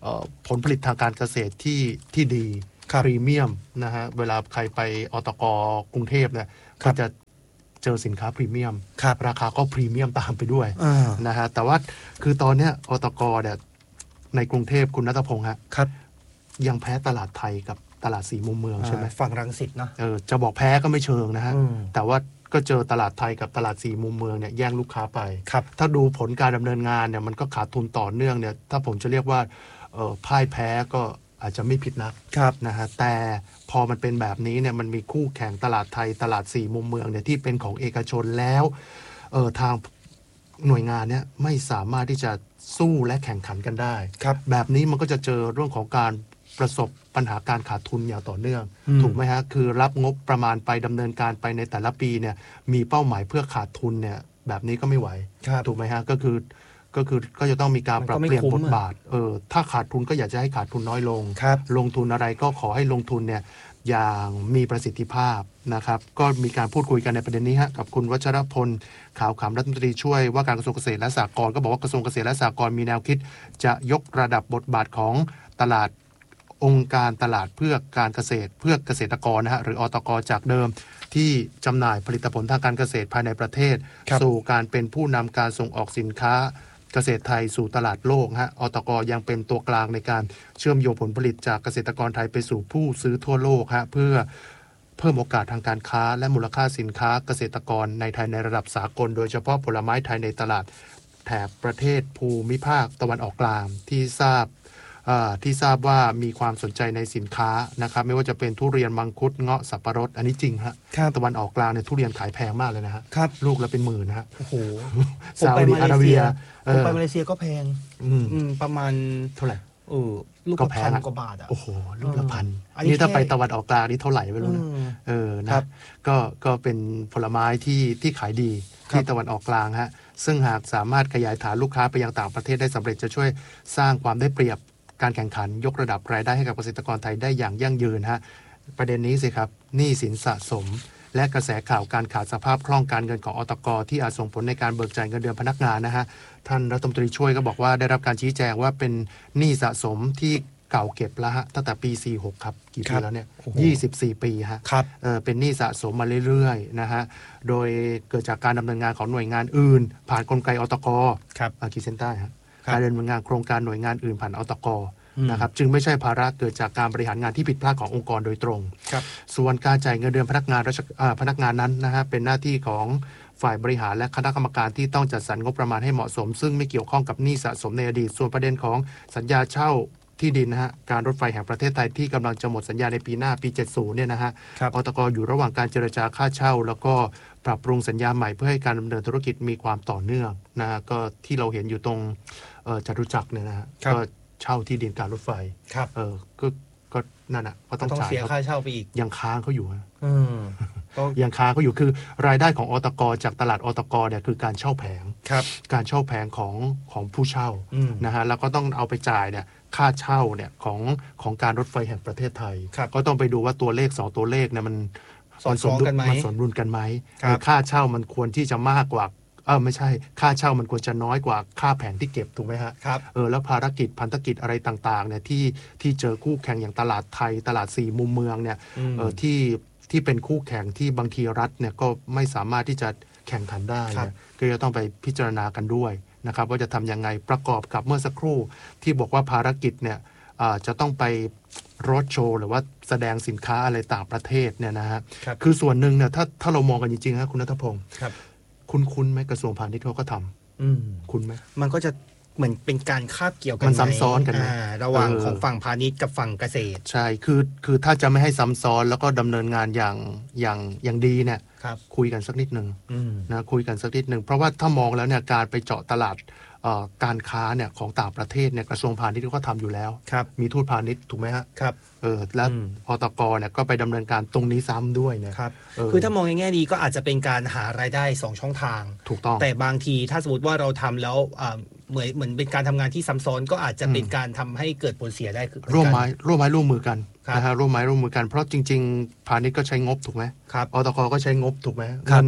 ผลผลิตทางการเกษตรที่ดีพรีเมียมนะฮะเวลาใครไปอตก.กรุงเทพเนี่ยก็จะเจอสินค้าพรีเมียมราคาก็พรีเมียมตามไปด้วยนะฮะแต่ว่าคือตอนเนี้ยอตก.เนี่ยในกรุงเทพคุณณัฐพงษ์ฮะยังแพ้ตลาดไทยกับตลาดสี่มุมเมืองใช่ไหมฝั่งรังสิตเนาะจะบอกแพ้ก็ไม่เชิงนะฮะแต่ว่าก็เจอตลาดไทยกับตลาดสี่มุมเมืองเนี่ยแย่งลูกค้าไปถ้าดูผลการดำเนินงานเนี่ยมันก็ขาดทุนต่อเนื่องเนี่ยถ้าผมจะเรียกว่าพ่ายแพ้ก็อาจจะไม่ผิดนักนะฮะแต่พอมันเป็นแบบนี้เนี่ยมันมีคู่แข่งตลาดไทยตลาดสี่มุมเมืองเนี่ยที่เป็นของเอกชนแล้วทางหน่วยงานเนี่ยไม่สามารถที่จะสู้และแข่งขันกันได้แบบนี้มันก็จะเจอเรื่องของการประสบปัญหาการขาดทุนอย่างต่อเนื่องถูกไหมฮะคือรับงบประมาณไปดำเนินการไปในแต่ละปีเนี่ยมีเป้าหมายเพื่อขาดทุนเนี่ยแบบนี้ก็ไม่ไหวถูกไหมฮะก็จะต้องมีการปรับเปลี่ยนบทบาทถ้าขาดทุนก็อยากจะให้ขาดทุนน้อยลงลงทุนอะไรก็ขอให้ลงทุนเนี่ยอย่างมีประสิทธิภาพนะครับก็มีการพูดคุยกันในประเด็นนี้ฮะกับคุณวัชรพลขาวขำรัฐมนตรีช่วยว่าการกระทรวงเกษตรและสหกรณ์ก็บอกว่ากระทรวงเกษตรและสหกรณ์มีแนวคิดจะยกระดับบทบาทของตลาดองค์การตลาดเพื่อการเกษตรเพื่อเกษตรกรนะฮะหรืออตก.จากเดิมที่จำหน่ายผลิตผลทางการเกษตรภายในประเทศสู่การเป็นผู้นำการส่งออกสินค้าเกษตรไทยสู่ตลาดโลกฮะอตก.ยังเป็นตัวกลางในการเชื่อมโยงผลผลิตจากเกษตรกรไทยไปสู่ผู้ซื้อทั่วโลกฮะเพื่อเพิ่มโอกาสทางการค้าและมูลค่าสินค้าเกษตรกรในไทยในระดับสากลโดยเฉพาะผลไม้ไทยในตลาดแถบประเทศภูมิภาคตะวันออกกลางที่ทราบว่ามีความสนใจในสินค้านะครับไม่ว่าจะเป็นทุเรียนมังคุดเงาะสับปะรดอันนี้จริงฮะตะวันออกกลางเนี่ยทุเรียนขายแพงมากเลยนะฮะลูกละเป็นหมื่นนะฮะโอ้โหซาอุดิอาระเบียผมไปมาเลเซียก็แพงประมาณเท่าไหร่ลูกละพันกว่าบาทอ่ะโอ้โหลูกละพันนี่ถ้าไปตะวันออกกลางนี่เท่าไหร่ไม่รู้นะนะก็เป็นผลไม้ที่ขายดีที่ตะวันออกกลางฮะซึ่งหากสามารถขยายฐานลูกค้าไปยังต่างประเทศได้สำเร็จจะช่วยสร้างความได้เปรียบการแข่งขันยกระดับรายได้ให้กับเกษตรกรไทยได้อย่างยั่งยืนฮะประเด็นนี้สิครับหนี้สินสะสมและกระแสข่าวการขาดสภาพคล่องการเงินของอตก.ที่อาจส่งผลในการเบิกจ่ายเงินเดือนพนักงานนะฮะท่านรัฐมนตรีช่วยก็บอกว่าได้รับการชี้แจงว่าเป็นหนี้สะสมที่เก่าเก็บแล้วฮะตั้งแต่ปี46ครับกี่ปีแล้วเนี่ย24ปีฮะเป็นหนี้สะสมมาเรื่อยๆนะฮะโดยเกิดจากการดำเนินงานของหน่วยงานอื่นผ่านกลไกอตก.ขีดเส้นใต้ฮะการดำเนินงานโครงการหน่วยงานอื่นผ่านอตก.นะครับจึงไม่ใช่ภาระเกิดจากการบริหารงานที่ผิดพลาดขององค์กรโดยตรงส่วนการจ่ายเงินเดือนพนักงานนั้นนะฮะเป็นหน้าที่ของฝ่ายบริหารและคณะกรรมการที่ต้องจัดสรรงบประมาณให้เหมาะสมซึ่งไม่เกี่ยวข้องกับหนี้สะสมในอดีตส่วนประเด็นของสัญญาเช่าที่ดินนะฮะการรถไฟแห่งประเทศไทยที่กำลังจะหมดสัญญาในปีหน้าปี70เนี่ยนะฮะอตก.อยู่ระหว่างการเจรจาค่าเช่าแล้วก็ปรับปรุงสัญญาใหม่เพื่อให้การดำเนินธุรกิจมีความต่อเนื่องนะก็ที่เราเห็นอยู่ตรงจตุจักรเนี่ยนะฮะก็เช่าที่ดินการรถไฟก็นั่นอ่ะก็ต้องเสียค่าเช่าไปอีกยังค้างเขาอยู่ยังค้างเขาอยู่คือรายได้ของอตก.จากตลาดอตก.เนี่ยคือการเช่าแผงการเช่าแผงของผู้เช่านะฮะแล้วก็ต้องเอาไปจ่ายเนี่ยค่าเช่าเนี่ยของการรถไฟแห่งประเทศไทยก็ต้องไปดูว่าตัวเลข2ตัวเลขเนี่ยมันสมดุลกันไหมค่าเช่ามันควรที่จะมากกว่าไม่ใช่ค่าเช่ามันควรจะน้อยกว่าค่าแผงที่เก็บถูกไหมฮะแล้วภารกิจพันธกิจอะไรต่างๆเนี่ยที่เจอคู่แข่งอย่างตลาดไทยตลาดสี่มุมเมืองเนี่ยที่เป็นคู่แข่งที่บางทีรัฐเนี่ยก็ไม่สามารถที่จะแข่งขันได้ก็จะต้องไปพิจารณากันด้วยนะครับว่าจะทำยังไงประกอบกับเมื่อสักครู่ที่บอกว่าภารกิจเนี่ยจะต้องไปรถโชว์หรือว่าแสดงสินค้าอะไรต่างประเทศเนี่ยนะฮะคือส่วนหนึ่งเนี่ยถ้าเรามองกันจริงๆครับคุณณัฐพงศ์คุ้นไหมกระทรวงพาณิชย์เขาก็ทำคุ้นไหมมันก็จะเหมือนเป็นการคาบเกี่ยวกันมันซ้ำซ้อนกันระหว่างของฝั่งพาณิชย์กับฝั่งเกษตรใช่คือถ้าจะไม่ให้ซ้ำซ้อนแล้วก็ดำเนินงานอย่างดีเนี่ยคุยกันสักนิดนึงนะคุยกันสักนิดนึงเพราะว่าถ้ามองแล้วเนี่ยการไปเจาะตลาดการค้าเนี่ยของต่างประเทศเนี่ยกระทรวงพาณิชย์ก็ทำอยู่แล้วมีทูตพาณิชย์ถูกไหมฮะและอตก.เนี่ยก็ไปดำเนินการตรงนี้ซ้ำด้วยเนี่ยคือถ้ามองในแง่ดีก็อาจจะเป็นการหารายได้2ช่องทางถูกต้องแต่บางทีถ้าสมมติว่าเราทำแล้วเหมือนเป็นการทำงานที่ซ้ำซ้อนก็อาจจะเป็นการทำให้เกิดผลเสียได้ร่วมไม้ร่วมมือกันนะฮะร่วมไม้ร่วมมือกันเพราะจริงๆพาณิชย์ก็ใช้งบถูกไหมอตก.ก็ใช้งบถูกไหม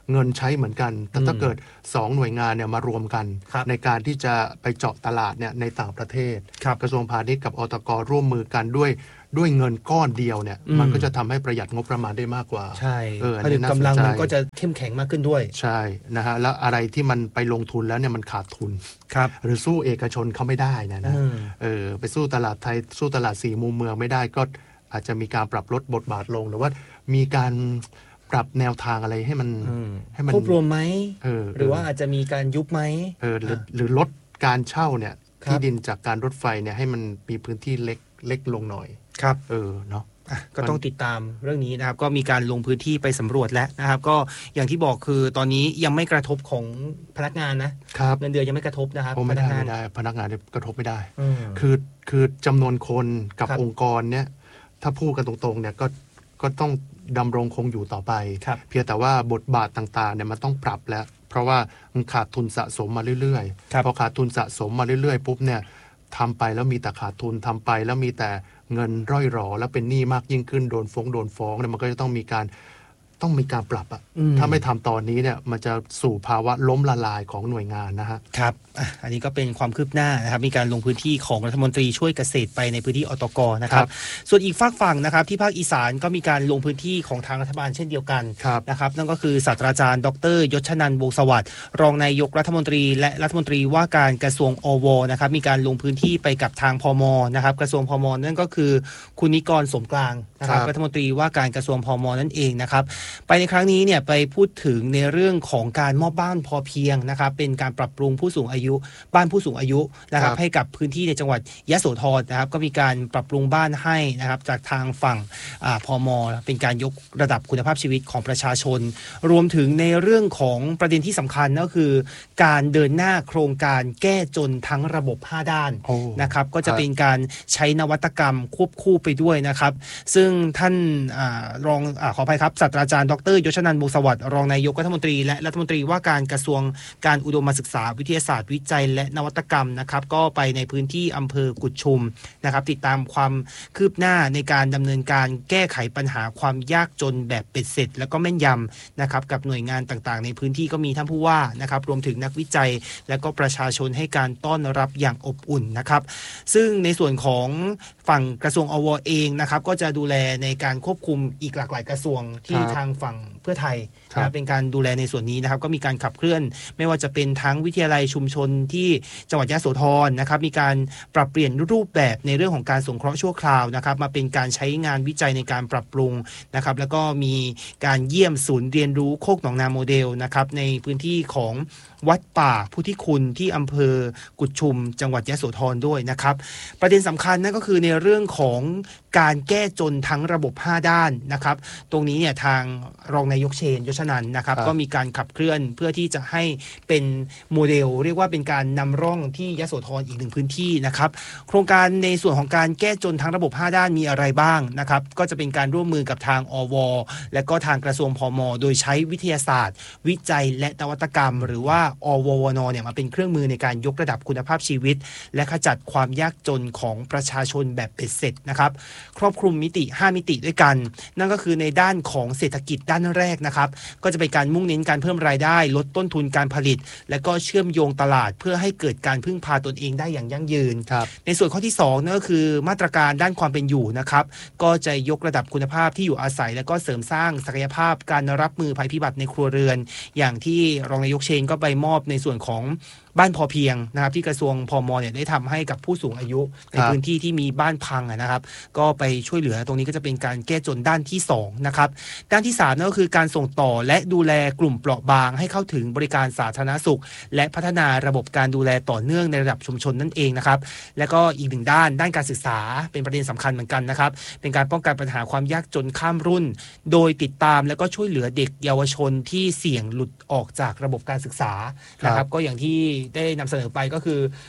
เงินใช้เหมือนกันแต่ถ้าเกิด2หน่วยงานเนี่ยมารวมกันในการที่จะไปเจาะตลาดเนี่ยในต่างประเทศกระทรวงพาณิชย์กับอตก.ร่วมมือกันด้วยเงินก้อนเดียวเนี่ยมันก็จะทำให้ประหยัดงบประมาณได้มากกว่าใช่ผลิตกำลังมันก็จะเข้มแข็งมากขึ้นด้วยใช่นะฮะแล้วอะไรที่มันไปลงทุนแล้วเนี่ยมันขาดทุนหรือสู้เอกชนเขาไม่ได้นะไปสู้ตลาดไทยสู้ตลาด4มุมเมืองไม่ได้ก็อาจจะมีการปรับลดบทบาทลงหรือว่ามีการปรับแนวทางอะไรให้มันควบรวมไหมหรือว่าอาจจะมีการยุบไหมหรือลดการเช่าเนี่ยที่ดินจากการรถไฟเนี่ยให้มันมีพื้นที่เล็กลงหน่อยครับเนาะก็ต้องติดตามเรื่องนี้นะครับก็มีการลงพื้นที่ไปสำรวจแล้วนะครับก็อย่างที่บอกคือตอนนี้ยังไม่กระทบของพนักงานนะเงินเดือนยังไม่กระทบนะครับไม่ได้พนักงานกระทบไม่ได้คือจำนวนคนกับองค์กรเนี่ยถ้าพูดกันตรงๆเนี่ยก็ต้องดำรงคงอยู่ต่อไปเพียงแต่ว่าบทบาทต่างๆเนี่ยมันต้องปรับแล้วเพราะว่ามันขาดทุนสะสมมาเรื่อยๆพอขาดทุนสะสมมาเรื่อยๆปุ๊บเนี่ยทำไปแล้วมีแต่ขาดทุนทำไปแล้วมีแต่เงินร่อยหรอแล้วเป็นหนี้มากยิ่งขึ้นโดนฟ้องเนี่ยมันก็จะต้องมีการปรับถ้าไม่ทำตอนนี้เนี่ยมันจะสู่ภาวะล้มละลายของหน่วยงานนะฮะครับอันนี้ก็เป็นความคืบหน้านะครับมีการลงพื้นที่ของรัฐมนตรีช่วยเกษตรไปในพื้นที่อตก.นะครับส่วนอีกฝากฝั่งนะครับที่ภาคอีสานก็มีการลงพื้นที่ของทางรัฐบาลเช่นเดียวกันนะครับนั่นก็คือศาสตราจารย์ดร.ยศนันท์วงศ์สวัสดิ์รองนายกรัฐมนตรีและรัฐมนตรีว่าการกระทรวงอว.นะครับมีการลงพื้นที่ไปกับทางพม.นะครับกระทรวงพม.นั่นก็คือคุณนิกรสมกลางนะครับรัฐมนตรีว่าการกระทรวงพม.นั่นเองนะครับไปในครั้งนี้เนี่ยไปพูดถึงในเรื่องของการมอบบ้านพอเพียงนะครับเป็นการปรับปรุงผู้สูงอายุบ้านผู้สูงอายุนะครับให้กับพื้นที่ในจังหวัดยโสธรนะครับก็มีการปรับปรุงบ้านให้นะครับจากทางฝั่งพม.เป็นการยกระดับคุณภาพชีวิตของประชาชนรวมถึงในเรื่องของประเด็นที่สำคัญก็คือการเดินหน้าโครงการแก้จนทั้งระบบ5ด้านนะครับก็จะเป็นการใช้นวัตกรรมควบคู่ไปด้วยนะครับซึ่งท่านรองขออภัยครับศาสตราจารย์ดร.ยศนันท์วงศ์สวัสดิ์รองนายกรัฐมนตรีและรัฐมนตรีว่าการกระทรวงการอุดมศึกษาวิทยาศาสตร์วิจัยและนวัตกรรมนะครับก็ไปในพื้นที่อำเภอกุดชุมนะครับติดตามความคืบหน้าในการดำเนินการแก้ไขปัญหาความยากจนแบบเป็ดเสร็จแล้วก็แม่นยำนะครับกับหน่วยงานต่างๆในพื้นที่ก็มีท่านผู้ว่านะครับรวมถึงนักวิจัยและก็ประชาชนให้การต้อนรับอย่างอบอุ่นนะครับซึ่งในส่วนของฝั่งกระทรวงอว.เองนะครับก็จะดูแลในการควบคุมอีกหลากหลายกระทรวงที่ทางฝั่งเพื่อไทยเป็นการดูแลในส่วนนี้นะครับก็มีการขับเคลื่อนไม่ว่าจะเป็นทั้งวิทยาลัยชุมชนที่จังหวัดยโสธรนะครับมีการปรับเปลี่ยนรูปแบบในเรื่องของการสงเคราะห์ชั่วคราวนะครับมาเป็นการใช้งานวิจัยในการปรับปรุงนะครับแล้วก็มีการเยี่ยมศูนย์เรียนรู้โคกหนองนาโมเดลนะครับในพื้นที่ของวัดป่าพุทธิคุณที่อำเภอกุดชุมจังหวัดยโสธรด้วยนะครับประเด็นสำคัญนั่นก็คือในเรื่องของการแก้จนทั้งระบบ5ด้านนะครับตรงนี้เนี่ยทางรองนายกเชนยศนันท์นะครับก็มีการขับเคลื่อนเพื่อที่จะให้เป็นโมเดลเรียกว่าเป็นการนำร่องที่ยโสธรอีกหนึ่งพื้นที่นะครับโครงการในส่วนของการแก้จนทั้งระบบ5ด้านมีอะไรบ้างนะครับก็จะเป็นการร่วมมือกับทางอว.และก็ทางกระทรวงพม.โดยใช้วิทยาศาสตร์วิจัยและนวัตกรรมหรือว่าอววนเนี่ยมาเป็นเครื่องมือในการยกระดับคุณภาพชีวิตและขจัดความยากจนของประชาชนแบบเป็ดเสร็จนะครับครอบคลุมมิติ5มิติด้วยกันนั่นก็คือในด้านของเศรษฐกิจด้านแรกนะครับก็จะเป็นการมุ่งเน้นการเพิ่มรายได้ลดต้นทุนการผลิตและก็เชื่อมโยงตลาดเพื่อให้เกิดการพึ่งพาตนเองได้อย่างยั่งยืนในส่วนข้อที่2นั่นก็คือมาตรการด้านความเป็นอยู่นะครับก็จะยกระดับคุณภาพที่อยู่อาศัยและก็เสริมสร้างศักยภาพการรับมือภัยพิบัติในครัวเรือนอย่างที่รองนายกเชนก็ไปมอบในส่วนของบ้านพอเพียงนะครับที่กระทรวงพม.เนี่ยได้ทำให้กับผู้สูงอายุในพื้นที่ที่มีบ้านพังนะครับก็ไปช่วยเหลือตรงนี้ก็จะเป็นการแก้จนด้านที่2นะครับด้านที่3นั่นก็คือการส่งต่อและดูแลกลุ่มเปราะบางให้เข้าถึงบริการสาธารณสุขและพัฒนาระบบการดูแลต่อเนื่องในระดับชุมชนนั่นเองนะครับและก็อีกหนึ่งด้านการศึกษาเป็นประเด็นสำคัญเหมือนกันนะครับเป็นการป้องกันปัญหาความยากจนข้ามรุ่นโดยติดตามและก็ช่วยเหลือเด็กเยาวชนที่เสี่ยงหลุดออกจากระบบการศึกษานะครับก็อย่างที่ได้นำเสนอไปก็คือ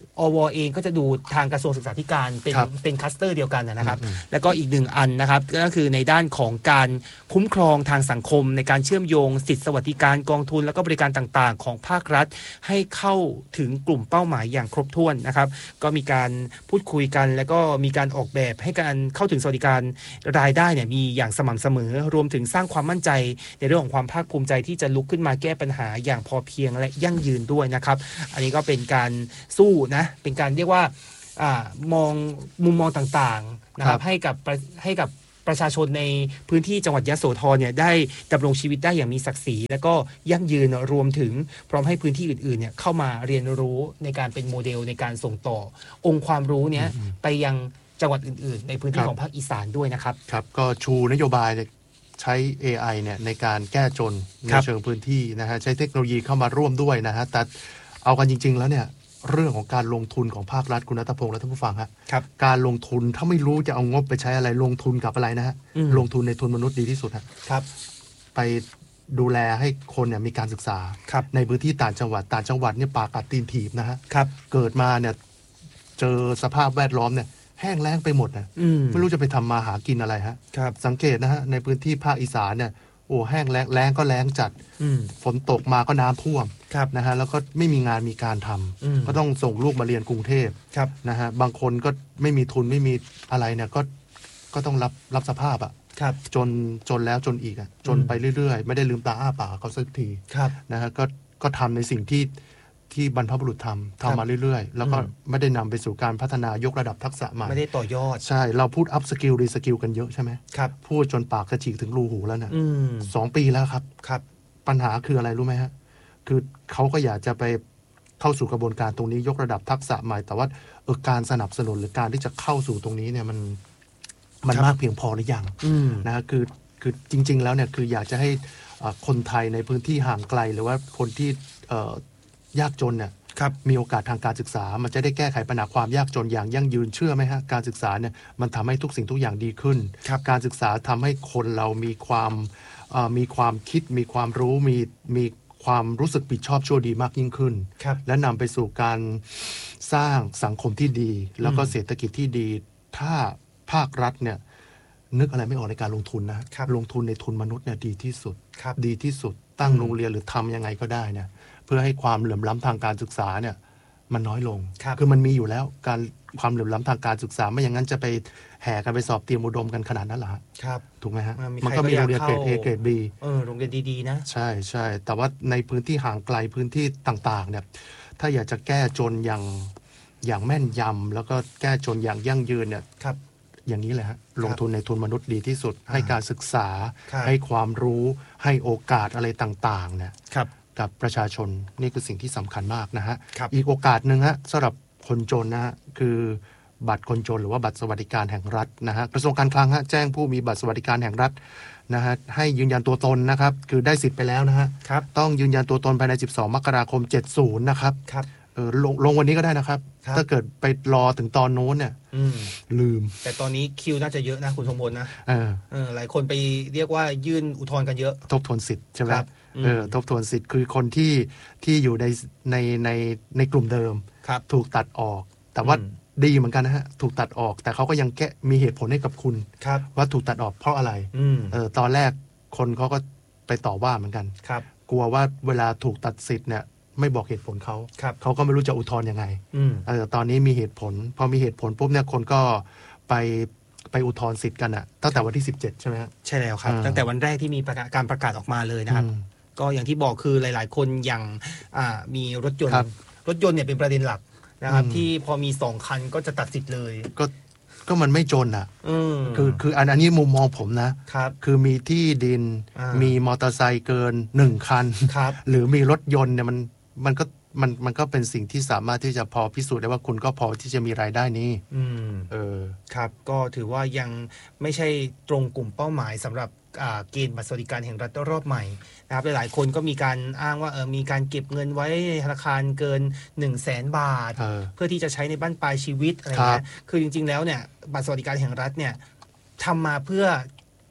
อวเองก็จะดูทางกระทรวงศึกษาธิการเป็นคลัสเตอร์เดียวกันนะครับแล้วก็อีกหนึ่งอันนะครับก็คือในด้านของการคุ้มครองทางสังคมในการเชื่อมโยงสิทธิสวัสดิการกองทุนแล้วก็บริการต่างๆของภาครัฐให้เข้าถึงกลุ่มเป้าหมายอย่างครบถ้วนนะครับก็มีการพูดคุยกันแล้วก็มีการออกแบบให้การเข้าถึงสวัสดิการรายได้เนี่ยมีอย่างสม่ำเสมอรวมถึงสร้างความมั่นใจในเรื่องของความภาคภูมิใจที่จะลุกขึ้นมาแก้ปัญหาอย่างพอเพียงและยั่งยืนด้วยนะครับอันนี้ก็เป็นการสู้นะเป็นการเรียกว่ามองมุมมองต่างๆนะครับให้กับประชาชนในพื้นที่จังหวัดยโสธรเนี่ยได้ดำรงชีวิตได้อย่างมีศักดิ์ศรีและก็ยั่งยืนรวมถึงพร้อมให้พื้นที่อื่นๆเนี่ยเข้ามาเรียนรู้ในการเป็นโมเดลในการส่งต่อองค์ความรู้เนี่ยไปยังจังหวัดอื่นๆในพื้นที่ของภาคอีสานด้วยนะครับครับก็ชูนโยบายใช้ AI เนี่ยในการแก้จนในเชิงพื้นที่นะฮะใช้เทคโนโลยีเข้ามาร่วมด้วยนะฮะแต่เอากันจริงๆแล้วเนี่ยเรื่องของการลงทุนของภาครัฐคุณณัฐพงษ์และท่านผู้ฟังครับการลงทุนถ้าไม่รู้จะเอางบไปใช้อะไรลงทุนกับอะไรนะฮะลงทุนในทุนมนุษย์ดีที่สุดครับไปดูแลให้คนเนี่ยมีการศึกษาในพื้นที่ต่างจังหวัดเนี่ยปากกัดตีนถีบนะฮะเกิดมาเนี่ยเจอสภาพแวดล้อมเนี่ยแห้งแล้งไปหมดนะไม่รู้จะไปทำมาหากินอะไรฮะสังเกตนะฮะในพื้นที่ภาคอีสานเนี่ยโอ้แห้งแล้งก็แล้งจัดฝนตกมาก็น้ำท่วมนะฮะแล้วก็ไม่มีงานมีการทำก็ต้องส่งลูกมาเรียนกรุงเทพนะฮะบางคนก็ไม่มีทุนไม่มีอะไรเนี่ยก็ต้องรับสภาพอ่ะจนแล้วจนอีกอ่ะจนไปเรื่อยๆไม่ได้ลืมตาอ้าปากเขาสักทีนะฮะก็ทำในสิ่งที่บรรพบุรุษทำมาเรื่อยๆแล้วก็ไม่ได้นำไปสู่การพัฒนายกระดับทักษะใหม่ไม่ได้ต่อยอดใช่เราพูดอัพสกิลรีสกิลกันเยอะใช่ไหมพูดจนปากกระฉีกถึงรูหูแล้วนะ2 ปีแล้วครับปัญหาคืออะไรรู้ไหมฮะคือเขาก็อยากจะไปเข้าสู่กระบวนการตรงนี้ยกระดับทักษะใหม่แต่ว่าการสนับสนุนหรือการที่จะเข้าสู่ตรงนี้เนี่ยมันมากเพียงพอหรือยังนะคือจริงๆแล้วเนี่ยคืออยากจะให้คนไทยในพื้นที่ห่างไกลหรือว่าคนที่ยากจนเนี่ยมีโอกาสทางการศึกษามันจะได้แก้ไขปัญหาความยากจนอย่างยั่งยืนเชื่อไหมฮะการศึกษาเนี่ยมันทำให้ทุกสิ่งทุกอย่างดีขึ้นการศึกษาทำให้คนเรามีความคิดมีความรู้มีความรู้สึกผิดชอบชั่วดีมากยิ่งขึ้นและนำไปสู่การสร้างสังคมที่ดีแล้วก็เศรษฐกิจที่ดีถ้าภาครัฐเนี่ยนึกอะไรไม่ออกในการลงทุนนะลงทุนในทุนมนุษย์เนี่ยดีที่สุดตั้งโรงเรียนหรือทำยังไงก็ได้เนี่ยเพื่อให้ความเหลื่อมล้ำทางการศึกษาเนี่ยมันน้อยลงคือมันมีอยู่แล้วความเหลื่อมล้ำทางการศึกษาไม่อย่างนั้นจะไปแห่กันไปสอบเตรียมอุดมกันขนาดนั้นหรอครับถูกไหมฮะมันก็มีโรงเรียนเกรด A เกรด B โรงเรียนดีๆนะใช่แต่ว่าในพื้นที่ห่างไกลพื้นที่ต่างๆเนี่ยถ้าอยากจะแก้จนอย่างแม่นยำแล้วก็แก้จนอย่างยั่งยืนเนี่ยอย่างนี้เลยฮะลงทุนในทุนมนุษย์ดีที่สุดให้การศึกษาให้ความรู้ให้โอกาสอะไรต่างๆเนี่ยกับประชาชนนี่คือสิ่งที่สำคัญมากนะฮะอีกโอกาสหนึ่งฮะสำหรับคนจนนะฮะคือบัตรคนจนหรือว่าบัตรสวัสดิการแห่งรัฐนะฮะกระทรวงการคลังฮะแจ้งผู้มีบัตรสวัสดิการแห่งรัฐนะฮะให้ยืนยันตัวตนนะครับคือได้สิทธิ์ไปแล้วนะฮะต้องยืนยันตัวตนภายใน12 มกราคม 70นะครับลงวันนี้ก็ได้นะครับถ้าเกิดไปรอถึงตอนโน้นเนี่ยลืมแต่ตอนนี้คิวน่าจะเยอะนะคุณสมบูรณ์นะหลายคนไปเรียกว่ายื่นอุทธรณ์กันเยอะทบทวนสิทธิ์ใช่ไหมทบทวนสิทธิ์คือคนที่อยู่ในกลุ่มเดิมถูกตัดออกแต่ว่าดีเหมือนกันนะฮะถูกตัดออกแต่เขาก็ยังมีเหตุผลให้กับคุณว่าถูกตัดออกเพราะอะไรตอนแรกคนเขาก็ไปต่อว่าเหมือนกันกลัวว่าเวลาถูกตัดสิทธิ์เนี่ยไม่บอกเหตุผลเขาก็ไม่รู้จะอุทธรณ์ยังไงตอนนี้มีเหตุผลพอมีเหตุผลปุ๊บเนี่ยคนก็ไปอุทธรณ์สิทธิ์กันอ่ะตั้งแต่วันที่17ใช่ไหมครับใช่แล้วครับตั้งแต่วันแรกที่มีการประกาศออกมาเลยนะครับก็อย่างที่บอกคือหลายๆคนอย่างมีรถยนต์เนี่ยเป็นประเด็นหลักนะครับที่พอมี2 คันก็จะตัดสิทธิ์เลยก็มันไม่จนอ่ะคืออันนี้มุมมองผมนะคือมีที่ดินมีมอเตอร์ไซค์เกิน1 คันหรือมีรถยนต์เนี่ยมันก็เป็นสิ่งที่สามารถที่จะพอพิสูจน์ได้ว่าคุณก็พอที่จะมีรายได้นี้ครับก็ถือว่ายังไม่ใช่ตรงกลุ่มเป้าหมายสำหรับเกณฑ์บัตรสวัสดิการแห่งรัฐรอบใหม่นะครับหลายๆคนก็มีการอ้างว่ามีการเก็บเงินไว้ในธนาคารเกิน 100,000 บาทเพื่อที่จะใช้ในบั้นปลายชีวิตอะไรเงี้ยคือจริงๆแล้วเนี่ยบัตรสวัสดิการแห่งรัฐเนี่ยทำมาเพื่อ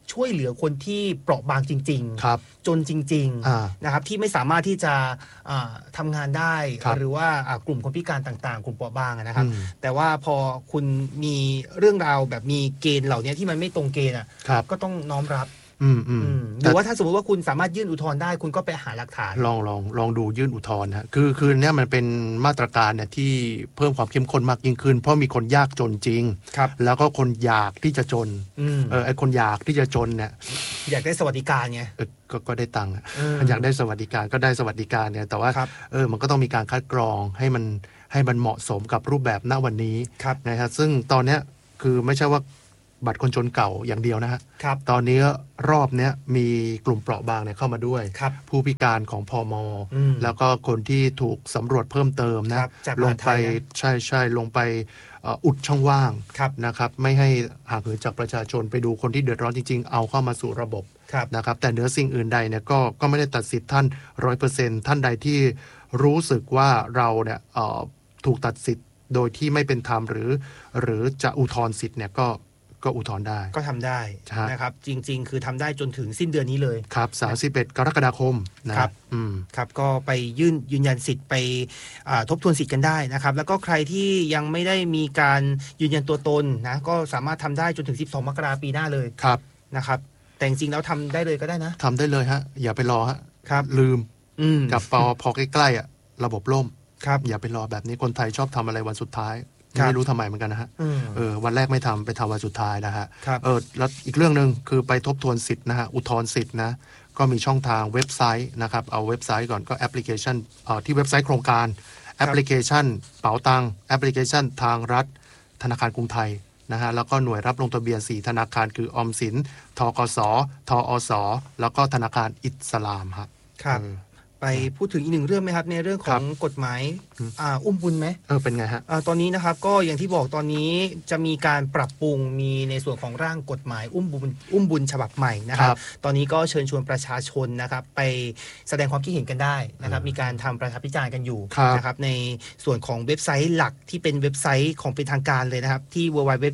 ช่วยเหลือคนที่เปราะบางจริงครับๆจนจริงๆนะครับที่ไม่สามารถที่จะทำงานได้หรือว่ากลุ่มคนพิการต่างๆกลุ่มเปราะบางนะครับแต่ว่าพอคุณมีเรื่องราวแบบมีเกณฑ์เหล่านี้ที่มันไม่ตรงเกณฑ์ก็ต้องน้อมรับหรือว่าถ้าสมมติว่าคุณสามารถยื่นอุทธรณ์ได้คุณก็ไปหาหลักฐานลองดูยื่นอุทธรณ์ฮะคือเนี่ยมันเป็นมาตรการเนี่ยที่เพิ่มความเข้มข้นมากยิ่งขึ้นเพราะมีคนยากจนจริงแล้วก็คนอยากที่จะจนไอ้คนอยากที่จะจนเนี่ยอยากได้สวัสดิการไงก็ได้ตังค์อยากได้สวัสดิการก็ได้สวัสดิการเนี่ยแต่ว่ามันก็ต้องมีการคัดกรองให้มันเหมาะสมกับรูปแบบณวันนี้นะครับซึ่งตอนเนี้ยคือไม่ใช่ว่าบัตรคนจนเก่าอย่างเดียวนะฮะตอนนี้รอบเนี้ยมีกลุ่มเปราะบางเนี่ยเข้ามาด้วยผู้พิการของพม.แล้วก็คนที่ถูกสำรวจเพิ่มเติมนะลงไปใช่ลงไปอุดช่องว่างนะครับไม่ให้ห่างเหินจากประชาชนไปดูคนที่เดือดร้อนจริงๆเอาเข้ามาสู่ระบบนะครับแต่เหนือสิ่งอื่นใดเนี่ยก็ไม่ได้ตัดสิทธิ์ท่าน 100% ท่านใดที่รู้สึกว่าเราเนี่ยถูกตัดสิทธิ์โดยที่ไม่เป็นธรรมหรือจะอุทธรณ์สิทธิ์เนี่ยก็อุทธรณ์ได้ก็ทำได้นะครับจริงๆคือทำได้จนถึงสิ้นเดือนนี้เลยครับ31กรกฎาคมนะครับครับก็ไปยืนยันสิทธิ์ไปทบทวนสิทธิ์กันได้นะครับแล้วก็ใครที่ยังไม่ได้มีการยืนยันตัวตนนะก็สามารถทำได้จนถึง12มกราคมปีหน้าเลยครับนะครับแต่จริงๆแล้วทำได้เลยก็ได้นะทำได้เลยฮะอย่าไปรอฮะลืมกับพอใกล้ๆระบบล่มอย่าไปรอแบบนี้คนไทยชอบทำอะไรวันสุดท้ายไม่รู้ทำไมเหมือนกันนะฮะวันแรกไม่ทำไปทำวันสุดท้ายนะฮะแล้วอีกเรื่องนึงคือไปทบทวนสิทธิ์นะฮะอุทธรณ์สิทธิ์นะก็มีช่องทางเว็บไซต์นะครับเอาเว็บไซต์ก่อนก็แอปพลิเคชันที่เว็บไซต์โครงการแอปพลิเคชันเป๋าตังแอปพลิเคชันทางรัฐธนาคารกรุงไทยนะฮะแล้วก็หน่วยรับลงทะเบียน4ธนาคารคือออมสินธกส.ทอส.แล้วก็ธนาคารอิสลามครับไปพูดถึงอีกหนึ่งเรื่องไหมครับในเรื่องของกฎหมายอุ้มบุญไหมเป็นไงฮะตอนนี้นะครับก็อย่างที่บอกตอนนี้จะมีการปรับปรุงมีในส่วนของร่างกฎหมายอุ้มบุญฉบับใหม่นะครับตอนนี้ก็เชิญชวนประชาชนนะครับไปแสดงความคิดเห็นกันได้นะครับมีการทำประชาพิจารณ์กันอยู่นะครับในส่วนของเว็บไซต์หลักที่เป็นเว็บไซต์ของเป็นทางการเลยนะครับที่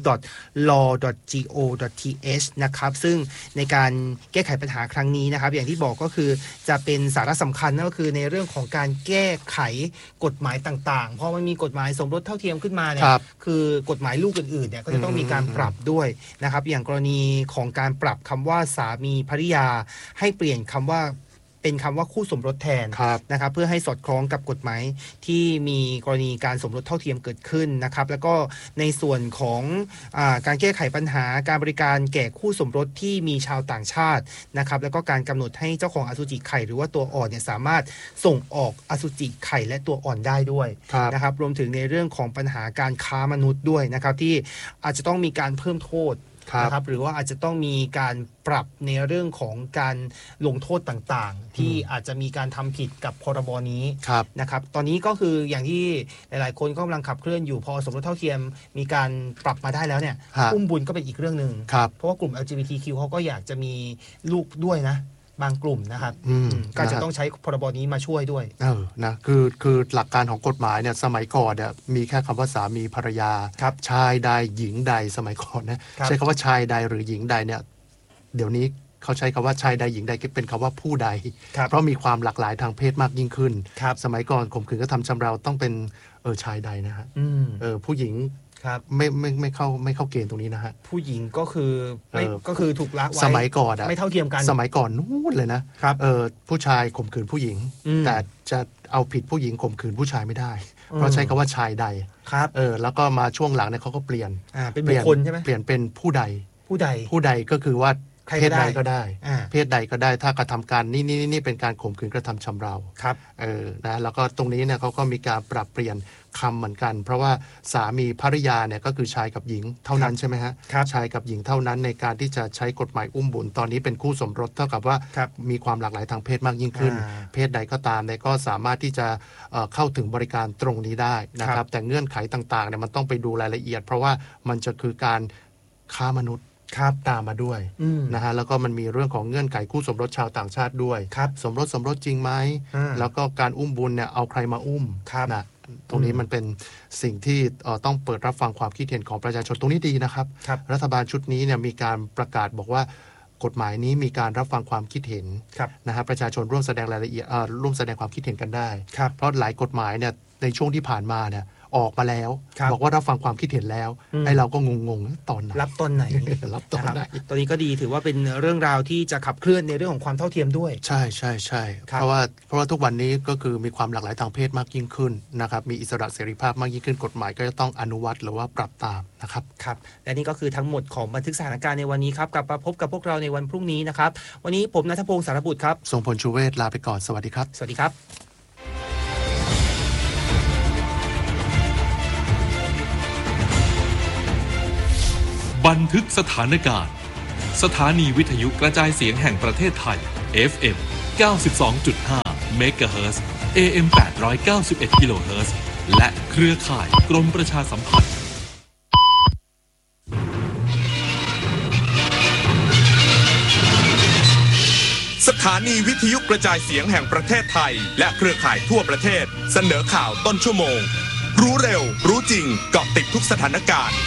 www.law.go.th นะครับซึ่งในการแก้ไขปัญหาครั้งนี้นะครับอย่างที่บอกก็คือจะเป็นสาระสำคัญนั่นก็คือในเรื่องของการแก้ไขกฎหมายต่างๆเพราะมันมีกฎหมายสมรสเท่าเทียมขึ้นมาเนี่ยคือกฎหมายลูกอื่นๆเนี่ยก็จะต้องมีการปรับด้วยนะครับอย่างกรณีของการปรับคำว่าสามีภริยาให้เปลี่ยนคำว่าเป็นคำว่าคู่สมรสแทนนะครับเพื่อให้สอดคล้องกับกฎหมายที่มีกรณีการสมรสเท่าเทียมเกิดขึ้นนะครับแล้วก็ในส่วนของการแก้ไขปัญหาการบริการแก่คู่สมรสที่มีชาวต่างชาตินะครับแล้วก็การกำหนดให้เจ้าของอสุจิไข่หรือว่าตัวอ่อนเนี่ยสามารถส่งออกอสุจิไข่และตัวอ่อนได้ด้วยนะครับรวมถึงในเรื่องของปัญหาการค้ามนุษย์ด้วยนะครับที่อาจจะต้องมีการเพิ่มโทษนะครับหรือว่าอาจจะต้องมีการปรับในเรื่องของการลงโทษต่างๆที่อาจจะมีการทำผิดกับพรบนี้นะครับตอนนี้ก็คืออย่างที่หลายๆคนก็กำลังขับเคลื่อนอยู่พอสมรสเท่าเทียมมีการปรับมาได้แล้วเนี่ยอุ้มบุญก็เป็นอีกเรื่องนึงเพราะว่ากลุ่ม LGBTQ เขาก็อยากจะมีลูกด้วยนะบางกลุ่มนะครับก็จะต้องใช้พรบนี้มาช่วยด้วยนะคือหลักการของกฎหมายเนี่ยสมัยก่อนเนี่ยมีแค่คำว่าสามีภรรยาชายใดหญิงใดสมัยก่อนนะใช้คำว่าชายใดหรือหญิงใดเนี่ยเดี๋ยวนี้เขาใช้คำว่าชายใดหญิงใดเป็นคำว่าผู้ใดเพราะมีความหลากหลายทางเพศมากยิ่งขึ้นสมัยก่อนข่มขืนกระทำชำเราต้องเป็นชายใดนะฮะผู้หญิงไม่เข้าเกณฑ์ตรงนี้นะฮะผู้หญิงก็คือถูกละไว้สมัยก่อนไม่เท่าเทียมกันสมัยก่อนนู่นเลยนะผู้ชายข่มขืนผู้หญิงแต่จะเอาผิดผู้หญิงข่มขืนผู้ชายไม่ได้เพราะใช้คำว่าชายใดแล้วก็มาช่วงหลังเนี่ยเขาก็เปลี่ยนเป็นบุคคลใช่ไหมเปลี่ยนเป็นผู้ใดก็คือว่าเพศใดก็ได้เพศใดก็ได้ถ้ากระทำการนี่เป็นการข่มขืนกระทำชำเรานะแล้วก็ตรงนี้เนี่ยเขาก็มีการปรับเปลี่ยนคำเหมือนกันเพราะว่าสามีภริยาเนี่ยก็คือชายกับหญิงเท่านั้นใช่ไหมฮะชายกับหญิงเท่านั้นในการที่จะใช้กฎหมายอุ้มบุญตอนนี้เป็นคู่สมรสเท่ากับว่ามีความหลากหลายทางเพศมากยิ่งขึ้นเพศใดก็ตามเนี่ยก็สามารถที่จะเข้าถึงบริการตรงนี้ได้นะครับแต่เงื่อนไขต่างๆเนี่ยมันต้องไปดูรายละเอียดเพราะว่ามันจะคือการค้ามนุษย์ตามมาด้วยนะฮะแล้วก็มันมีเรื่องของเงื่อนไขคู่สมรสชาวต่างชาติด้วยสมรสจริงไหมแล้วก็การอุ้มบุญเนี่ยเอาใครมาอุ้มนะตรงนี้มันเป็นสิ่งที่ต้องเปิดรับฟังความคิดเห็นของประชาชนตรงนี้ดีนะครับรัฐบาลชุดนี้เนี่ยมีการประกาศบอกว่ากฎหมายนี้มีการรับฟังความคิดเห็นนะฮะประชาชนร่วมแสดงรายละเอียดร่วมแสดงความคิดเห็นกันได้เพราะหลายกฎหมายเนี่ยในช่วงที่ผ่านมาเนี่ยออกมาแล้วบอกว่ารับฟังความคิดเห็นแล้วไอ้เราก็งงๆตอนไหนรับตอนไหนรับตอนไหนตอนนี้ก็ดีถือว่าเป็นเรื่องราวที่จะขับเคลื่อนในเรื่องของความเท่าเทียมด้วยใช่ใช่ใช่เพราะว่าทุกวันนี้ก็คือมีความหลากหลายทางเพศมากยิ่งขึ้นนะครับมีอิสระเสรีภาพมากยิ่งขึ้นกฎหมายก็จะต้องอนุวัตหรือว่าปรับตามนะครับครับและนี่ก็คือทั้งหมดของบันทึกสถานการณ์ในวันนี้ครับกลับมาพบกับพวกเราในวันพรุ่งนี้นะครับวันนี้ผมณัฐพงศ์สารบุตรครับทรงพลชูเวศลาไปก่อนสวัสดีครับสวัสดีครับบันทึกสถานการณ์สถานีวิทยุกระจายเสียงแห่งประเทศไทย FM 92.5 เมกะเฮิรตซ์ AM 891 กิโลเฮิรตซ์และเครือข่ายกรมประชาสัมพันธ์สถานีวิทยุกระจายเสียงแห่งประเทศไทยและเครือข่ายทั่วประเทศเสนอข่าวต้นชั่วโมงรู้เร็วรู้จริงเกาะติดทุกสถานการณ์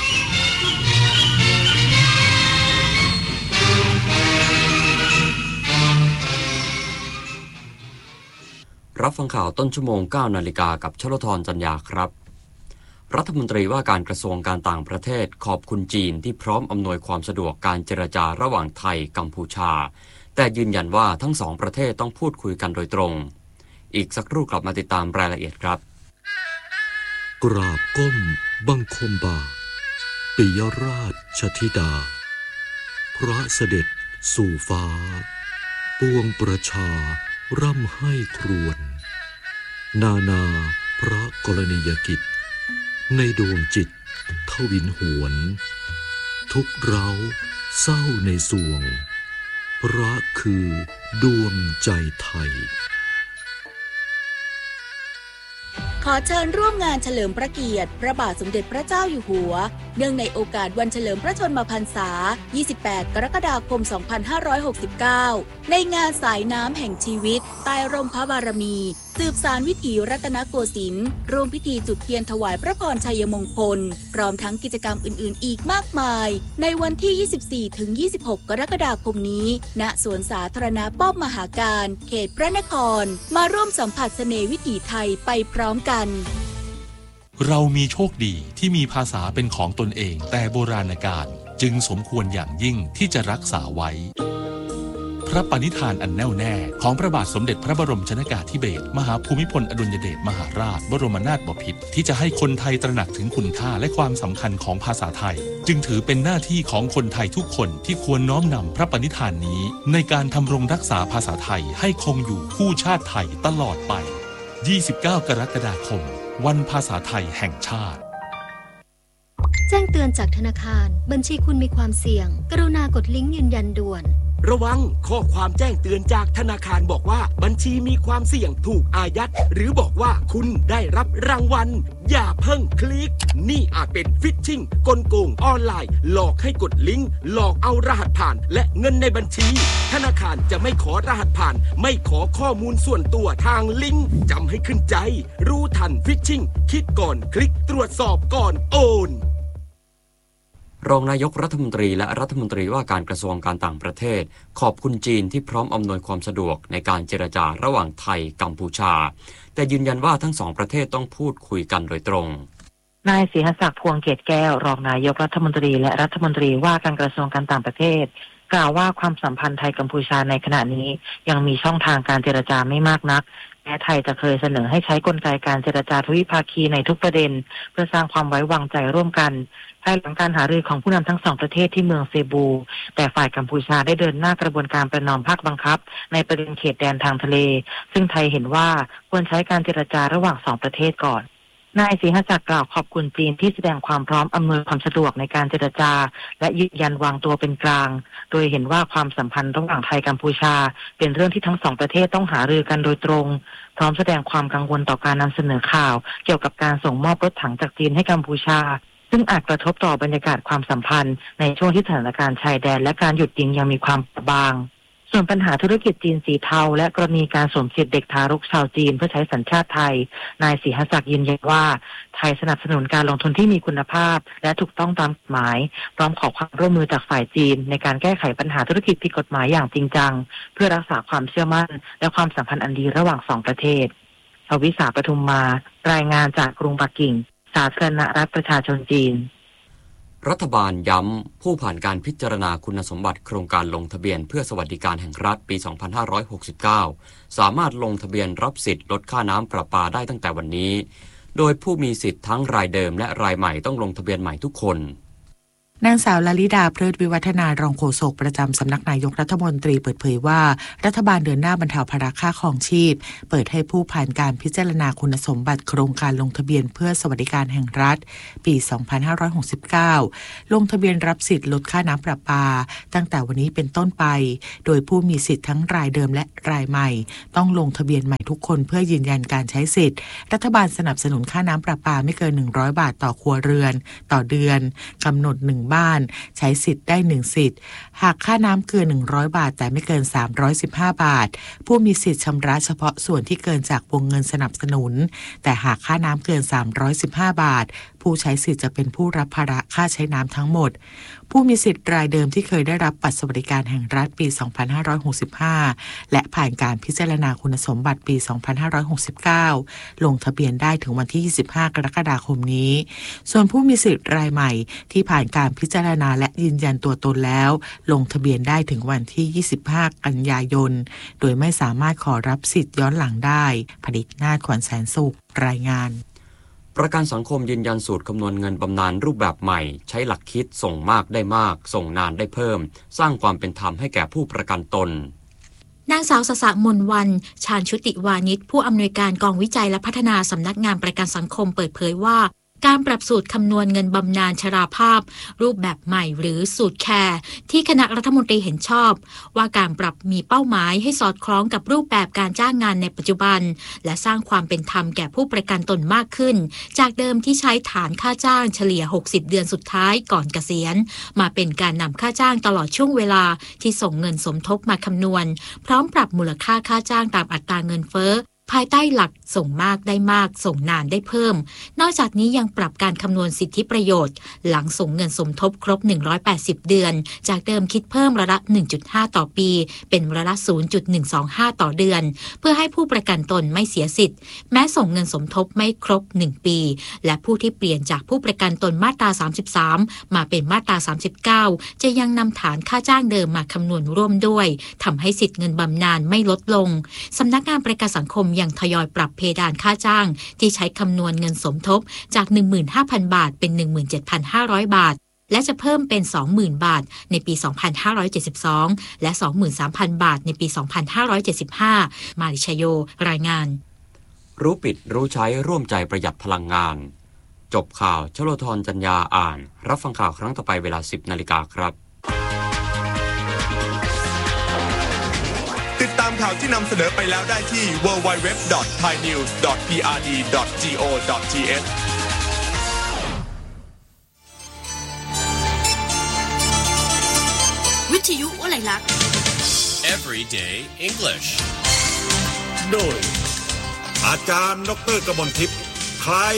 รับฟังข่าวต้นชั่วโมง 9 นาฬิกากับชลธร จันยาครับรัฐมนตรีว่าการกระทรวงการต่างประเทศขอบคุณจีนที่พร้อมอำนวยความสะดวกการเจรจาระหว่างไทยกัมพูชาแต่ยืนยันว่าทั้งสองประเทศต้องพูดคุยกันโดยตรงอีกสักครู่กลับมาติดตามรายละเอียดครับกราบก้มบังคมบาปิยราชธิดาพระเสด็จสู่ฟ้าปวงประชาร่ำให้ครวญนานาพระกรณียกิจในดวงจิตทวินหวนทุกเร้าเศร้าในสวงพระคือดวงใจไทยขอเชิญร่วมงานเฉลิมพระเกียรติพระบาทสมเด็จพระเจ้าอยู่หัวเนื่องในโอกาสวันเฉลิมพระชนมพรรษา 28 กรกฎาคม 2569 ในงานสายน้ำแห่งชีวิตใต้ร่มพระบารมีสืบสานวิถีรัตนโกสินทร์ร่วมพิธีจุดเทียนถวายพระพรชัยมงคลพร้อมทั้งกิจกรรมอื่นๆอีกมากมายในวันที่ 24-26 กรกฎาคมนี้ณสวนสาธารณะป้อมมหาการเขตพระนครมาร่วมสัมผัสเสน่ห์วิถีไทยไปพร้อมกันเรามีโชคดีที่มีภาษาเป็นของตนเองแต่โบราณกาลจึงสมควรอย่างยิ่งที่จะรักษาไว้พระปณิธานอันแน่วแน่ของพระบาทสมเด็จพระบรมชนกาธิเบศรมหาภูมิพลอดุลยเดชมหาราชบรมนาถบพิตรที่จะให้คนไทยตระหนักถึงคุณค่าและความสำคัญของภาษาไทยจึงถือเป็นหน้าที่ของคนไทยทุกคนที่ควรน้อมนำพระปณิธานนี้ในการทำรงรักษาภาษาไทยให้คงอยู่คู่ชาติไทยตลอดไป 29 กรกฎาคมวันภาษาไทยแห่งชาติแจ้งเตือนจากธนาคารบัญชีคุณมีความเสี่ยงกรุณากดลิงก์ยืนยันด่วนระวังข้อความแจ้งเตือนจากธนาคารบอกว่าบัญชีมีความเสี่ยงถูกอายัดหรือบอกว่าคุณได้รับรางวัลอย่าเพิ่งคลิกนี่อาจเป็นฟิชชิงกลโกงออนไลน์หลอกให้กดลิงก์หลอกเอารหัสผ่านและเงินในบัญชีธนาคารจะไม่ขอรหัสผ่านไม่ขอข้อมูลส่วนตัวทางลิงก์จำให้ขึ้นใจรู้ทันฟิชชิงคิดก่อนคลิกตรวจสอบก่อนโอนรองนายกรัฐมนตรีและรัฐมนตรีว่าการกระทรวงการต่างประเทศขอบคุณจีนที่พร้อมอำนวยความสะดวกในการเจรจาระหว่างไทยกัมพูชาแต่ยืนยันว่าทั้งสองประเทศต้องพูดคุยกันโดยตรงนายศรีหศักดิ์พวงเกตแก้วรองนายกรัฐมนตรีและรัฐมนตรีว่าการกระทรวงการต่างประเทศกล่าวว่าความสัมพันธ์ไทยกัมพูชาในขณะนี้ยังมีช่องทางการเจรจาไม่มากนักแม้ไทยจะเคยเสนอให้ใช้กลไกการเจรจาทวิภาคีในทุกประเด็นเพื่อสร้างความไว้วางใจร่วมกันภายหลังการหารือของผู้นำทั้งสองประเทศที่เมืองเซบูแต่ฝ่ายกัมพูชาได้เดินหน้ากระบวนการประนอมภาคบังคับในประเด็นเขตแดนทางทะเลซึ่งไทยเห็นว่าควรใช้การเจรจาระหว่างสองประเทศก่อนนายศรีหศักดิ์กล่าวขอบคุณจีนที่แสดงความพร้อมอำนวยความสะดวกในการเจรจาและยืนยันวางตัวเป็นกลางโดยเห็นว่าความสัมพันธ์ระหว่างไทยกัมพูชาเป็นเรื่องที่ทั้งสองประเทศต้องหารือกันโดยตรงพร้อมแสดงความกังวลต่อการนำเสนอข่าวเกี่ยวกับการส่งมอบรถถังจากจีนให้กัมพูชาซึ่งอาจกระทบต่อบรรยากาศความสัมพันธ์ในช่วงที่สถานการณ์ชายแดนและการหยุดยิงยังมีความเบาบางส่วนปัญหาธุรกิจจีนสีเทาและกรณีการสวมสิทธิเด็กทารกชาวจีนเพื่อใช้สัญชาติไทยนายศรีหศักดิ์ยืนยันว่าไทยสนับสนุนการลงทุนที่มีคุณภาพและถูกต้องตามกฎหมายพร้อมขอความร่วมมือจากฝ่ายจีนในการแก้ไขปัญหาธุรกิจผิดกฎหมายอย่างจริงจังเพื่อรักษาความเชื่อมั่นและความสัมพันธ์อันดีระหว่างสองประเทศภวิษาปทุมมารายงานจากกรุงปักกิ่งสาธารณรัฐประชาชนจีนรัฐบาลย้ำผู้ผ่านการพิจารณาคุณสมบัติโครงการลงทะเบียนเพื่อสวัสดิการแห่งรัฐปี 2569 สามารถลงทะเบียนรับสิทธิ์ลดค่าน้ำประปาได้ตั้งแต่วันนี้โดยผู้มีสิทธิ์ทั้งรายเดิมและรายใหม่ต้องลงทะเบียนใหม่ทุกคนนางสาวลลิดาเพลิดวิวัฒนารองโฆษกประจำสำนักนายกรัฐมนตรีเปิดเผยว่ารัฐบาลเดินหน้าบรรเทาภาระค่าครองชีพเปิดให้ผู้ผ่านการพิจารณาคุณสมบัติโครงการลงทะเบียนเพื่อสวัสดิการแห่งรัฐปี 2569 ลงทะเบียนรับสิทธิ์ลดค่าน้ำประปาตั้งแต่วันนี้เป็นต้นไปโดยผู้มีสิทธิ์ทั้งรายเดิมและรายใหม่ต้องลงทะเบียนใหม่ทุกคนเพื่อยืนยันการใช้สิทธิ์รัฐบาลสนับสนุนค่าน้ำประปาไม่เกิน100 บาทต่อครัวเรือนต่อเดือนกำหนด1บ้านใช้สิทธิ์ได้1สิทธิ์หากค่าน้ำเกิน100 บาทแต่ไม่เกิน315 บาทผู้มีสิทธิ์ชำระเฉพาะส่วนที่เกินจากวงเงินสนับสนุนแต่หากค่าน้ำเกิน315 บาทผู้ใช้สิทธิ์จะเป็นผู้รับภาระค่าใช้น้ำทั้งหมดผู้มีสิทธิ์รายเดิมที่เคยได้รับบัตรสวัสดิการแห่งรัฐปี 2565 และผ่านการพิจารณาคุณสมบัติปี 2569 ลงทะเบียนได้ถึงวันที่ 25 กรกฎาคมนี้ส่วนผู้มีสิทธิ์รายใหม่ที่ผ่านการพิจารณาและยืนยันตัวตนแล้วลงทะเบียนได้ถึงวันที่ 25 กันยายนโดยไม่สามารถขอรับสิทธิ์ย้อนหลังได้ผลิตนาถ ขวัญแสนสุขรายงานประกันสังคมยืนยันสูตรคำนวณเงินบำนาญรูปแบบใหม่ใช้หลักคิดส่งมากได้มากส่งนานได้เพิ่มสร้างความเป็นธรรมให้แก่ผู้ประกันตนนางสาวสสะมนวันชาญชุติวานิชผู้อำนวยการกองวิจัยและพัฒนาสำนักงานประกันสังคมเปิดเผยว่าการปรับสูตรคำนวณเงินบำนาญชราภาพรูปแบบใหม่หรือสูตรแคร์ที่คณะรัฐมนตรีเห็นชอบว่าการปรับมีเป้าหมายให้สอดคล้องกับรูปแบบการจ้างงานในปัจจุบันและสร้างความเป็นธรรมแก่ผู้ประกันตนมากขึ้นจากเดิมที่ใช้ฐานค่าจ้างเฉลี่ย60เดือนสุดท้ายก่อนเกษียณมาเป็นการนำค่าจ้างตลอดช่วงเวลาที่ส่งเงินสมทบมาคำนวณพร้อมปรับมูลค่าค่าจ้างตามอัตราเงินเฟ้อภายใต้หลักส่งมากได้มากส่งนานได้เพิ่มนอกจากนี้ยังปรับการคำนวณสิทธิประโยชน์หลังส่งเงินสมทบครบ180เดือนจากเดิมคิดเพิ่มร้อยละ 1.5 ต่อปีเป็นร้อยละ 0.125 ต่อเดือนเพื่อให้ผู้ประกันตนไม่เสียสิทธิ์แม้ส่งเงินสมทบไม่ครบ1ปีและผู้ที่เปลี่ยนจากผู้ประกันตนมาตรา33มาเป็นมาตรา39จะยังนำฐานค่าจ้างเดิมมาคำนวณร่วมด้วยทำให้สิทธิเงินบำนาญไม่ลดลงสำนักงานประกันสังคมยังทยอยปรับเพดานค่าจ้างที่ใช้คำนวณเงินสมทบจาก 15,000 บาทเป็น 17,500 บาทและจะเพิ่มเป็น 20,000 บาทในปี 2572 และ 23,000 บาทในปี 2575 มาริชโยรายงานรู้ปิดรู้ใช้ร่วมใจประหยัดพลังงานจบข่าวชโลธรจัญญาอ่านรับฟังข่าวครั้งต่อไปเวลา 10 นาฬิกาครับติดตามข่าวที่นำเสนอไปแล้วได้ที่ www.thainews.prd.go.th วิทยุอะไรลักษณ์ Everyday English โดยอาจารย์ดร.กมลทิพย์คล้าย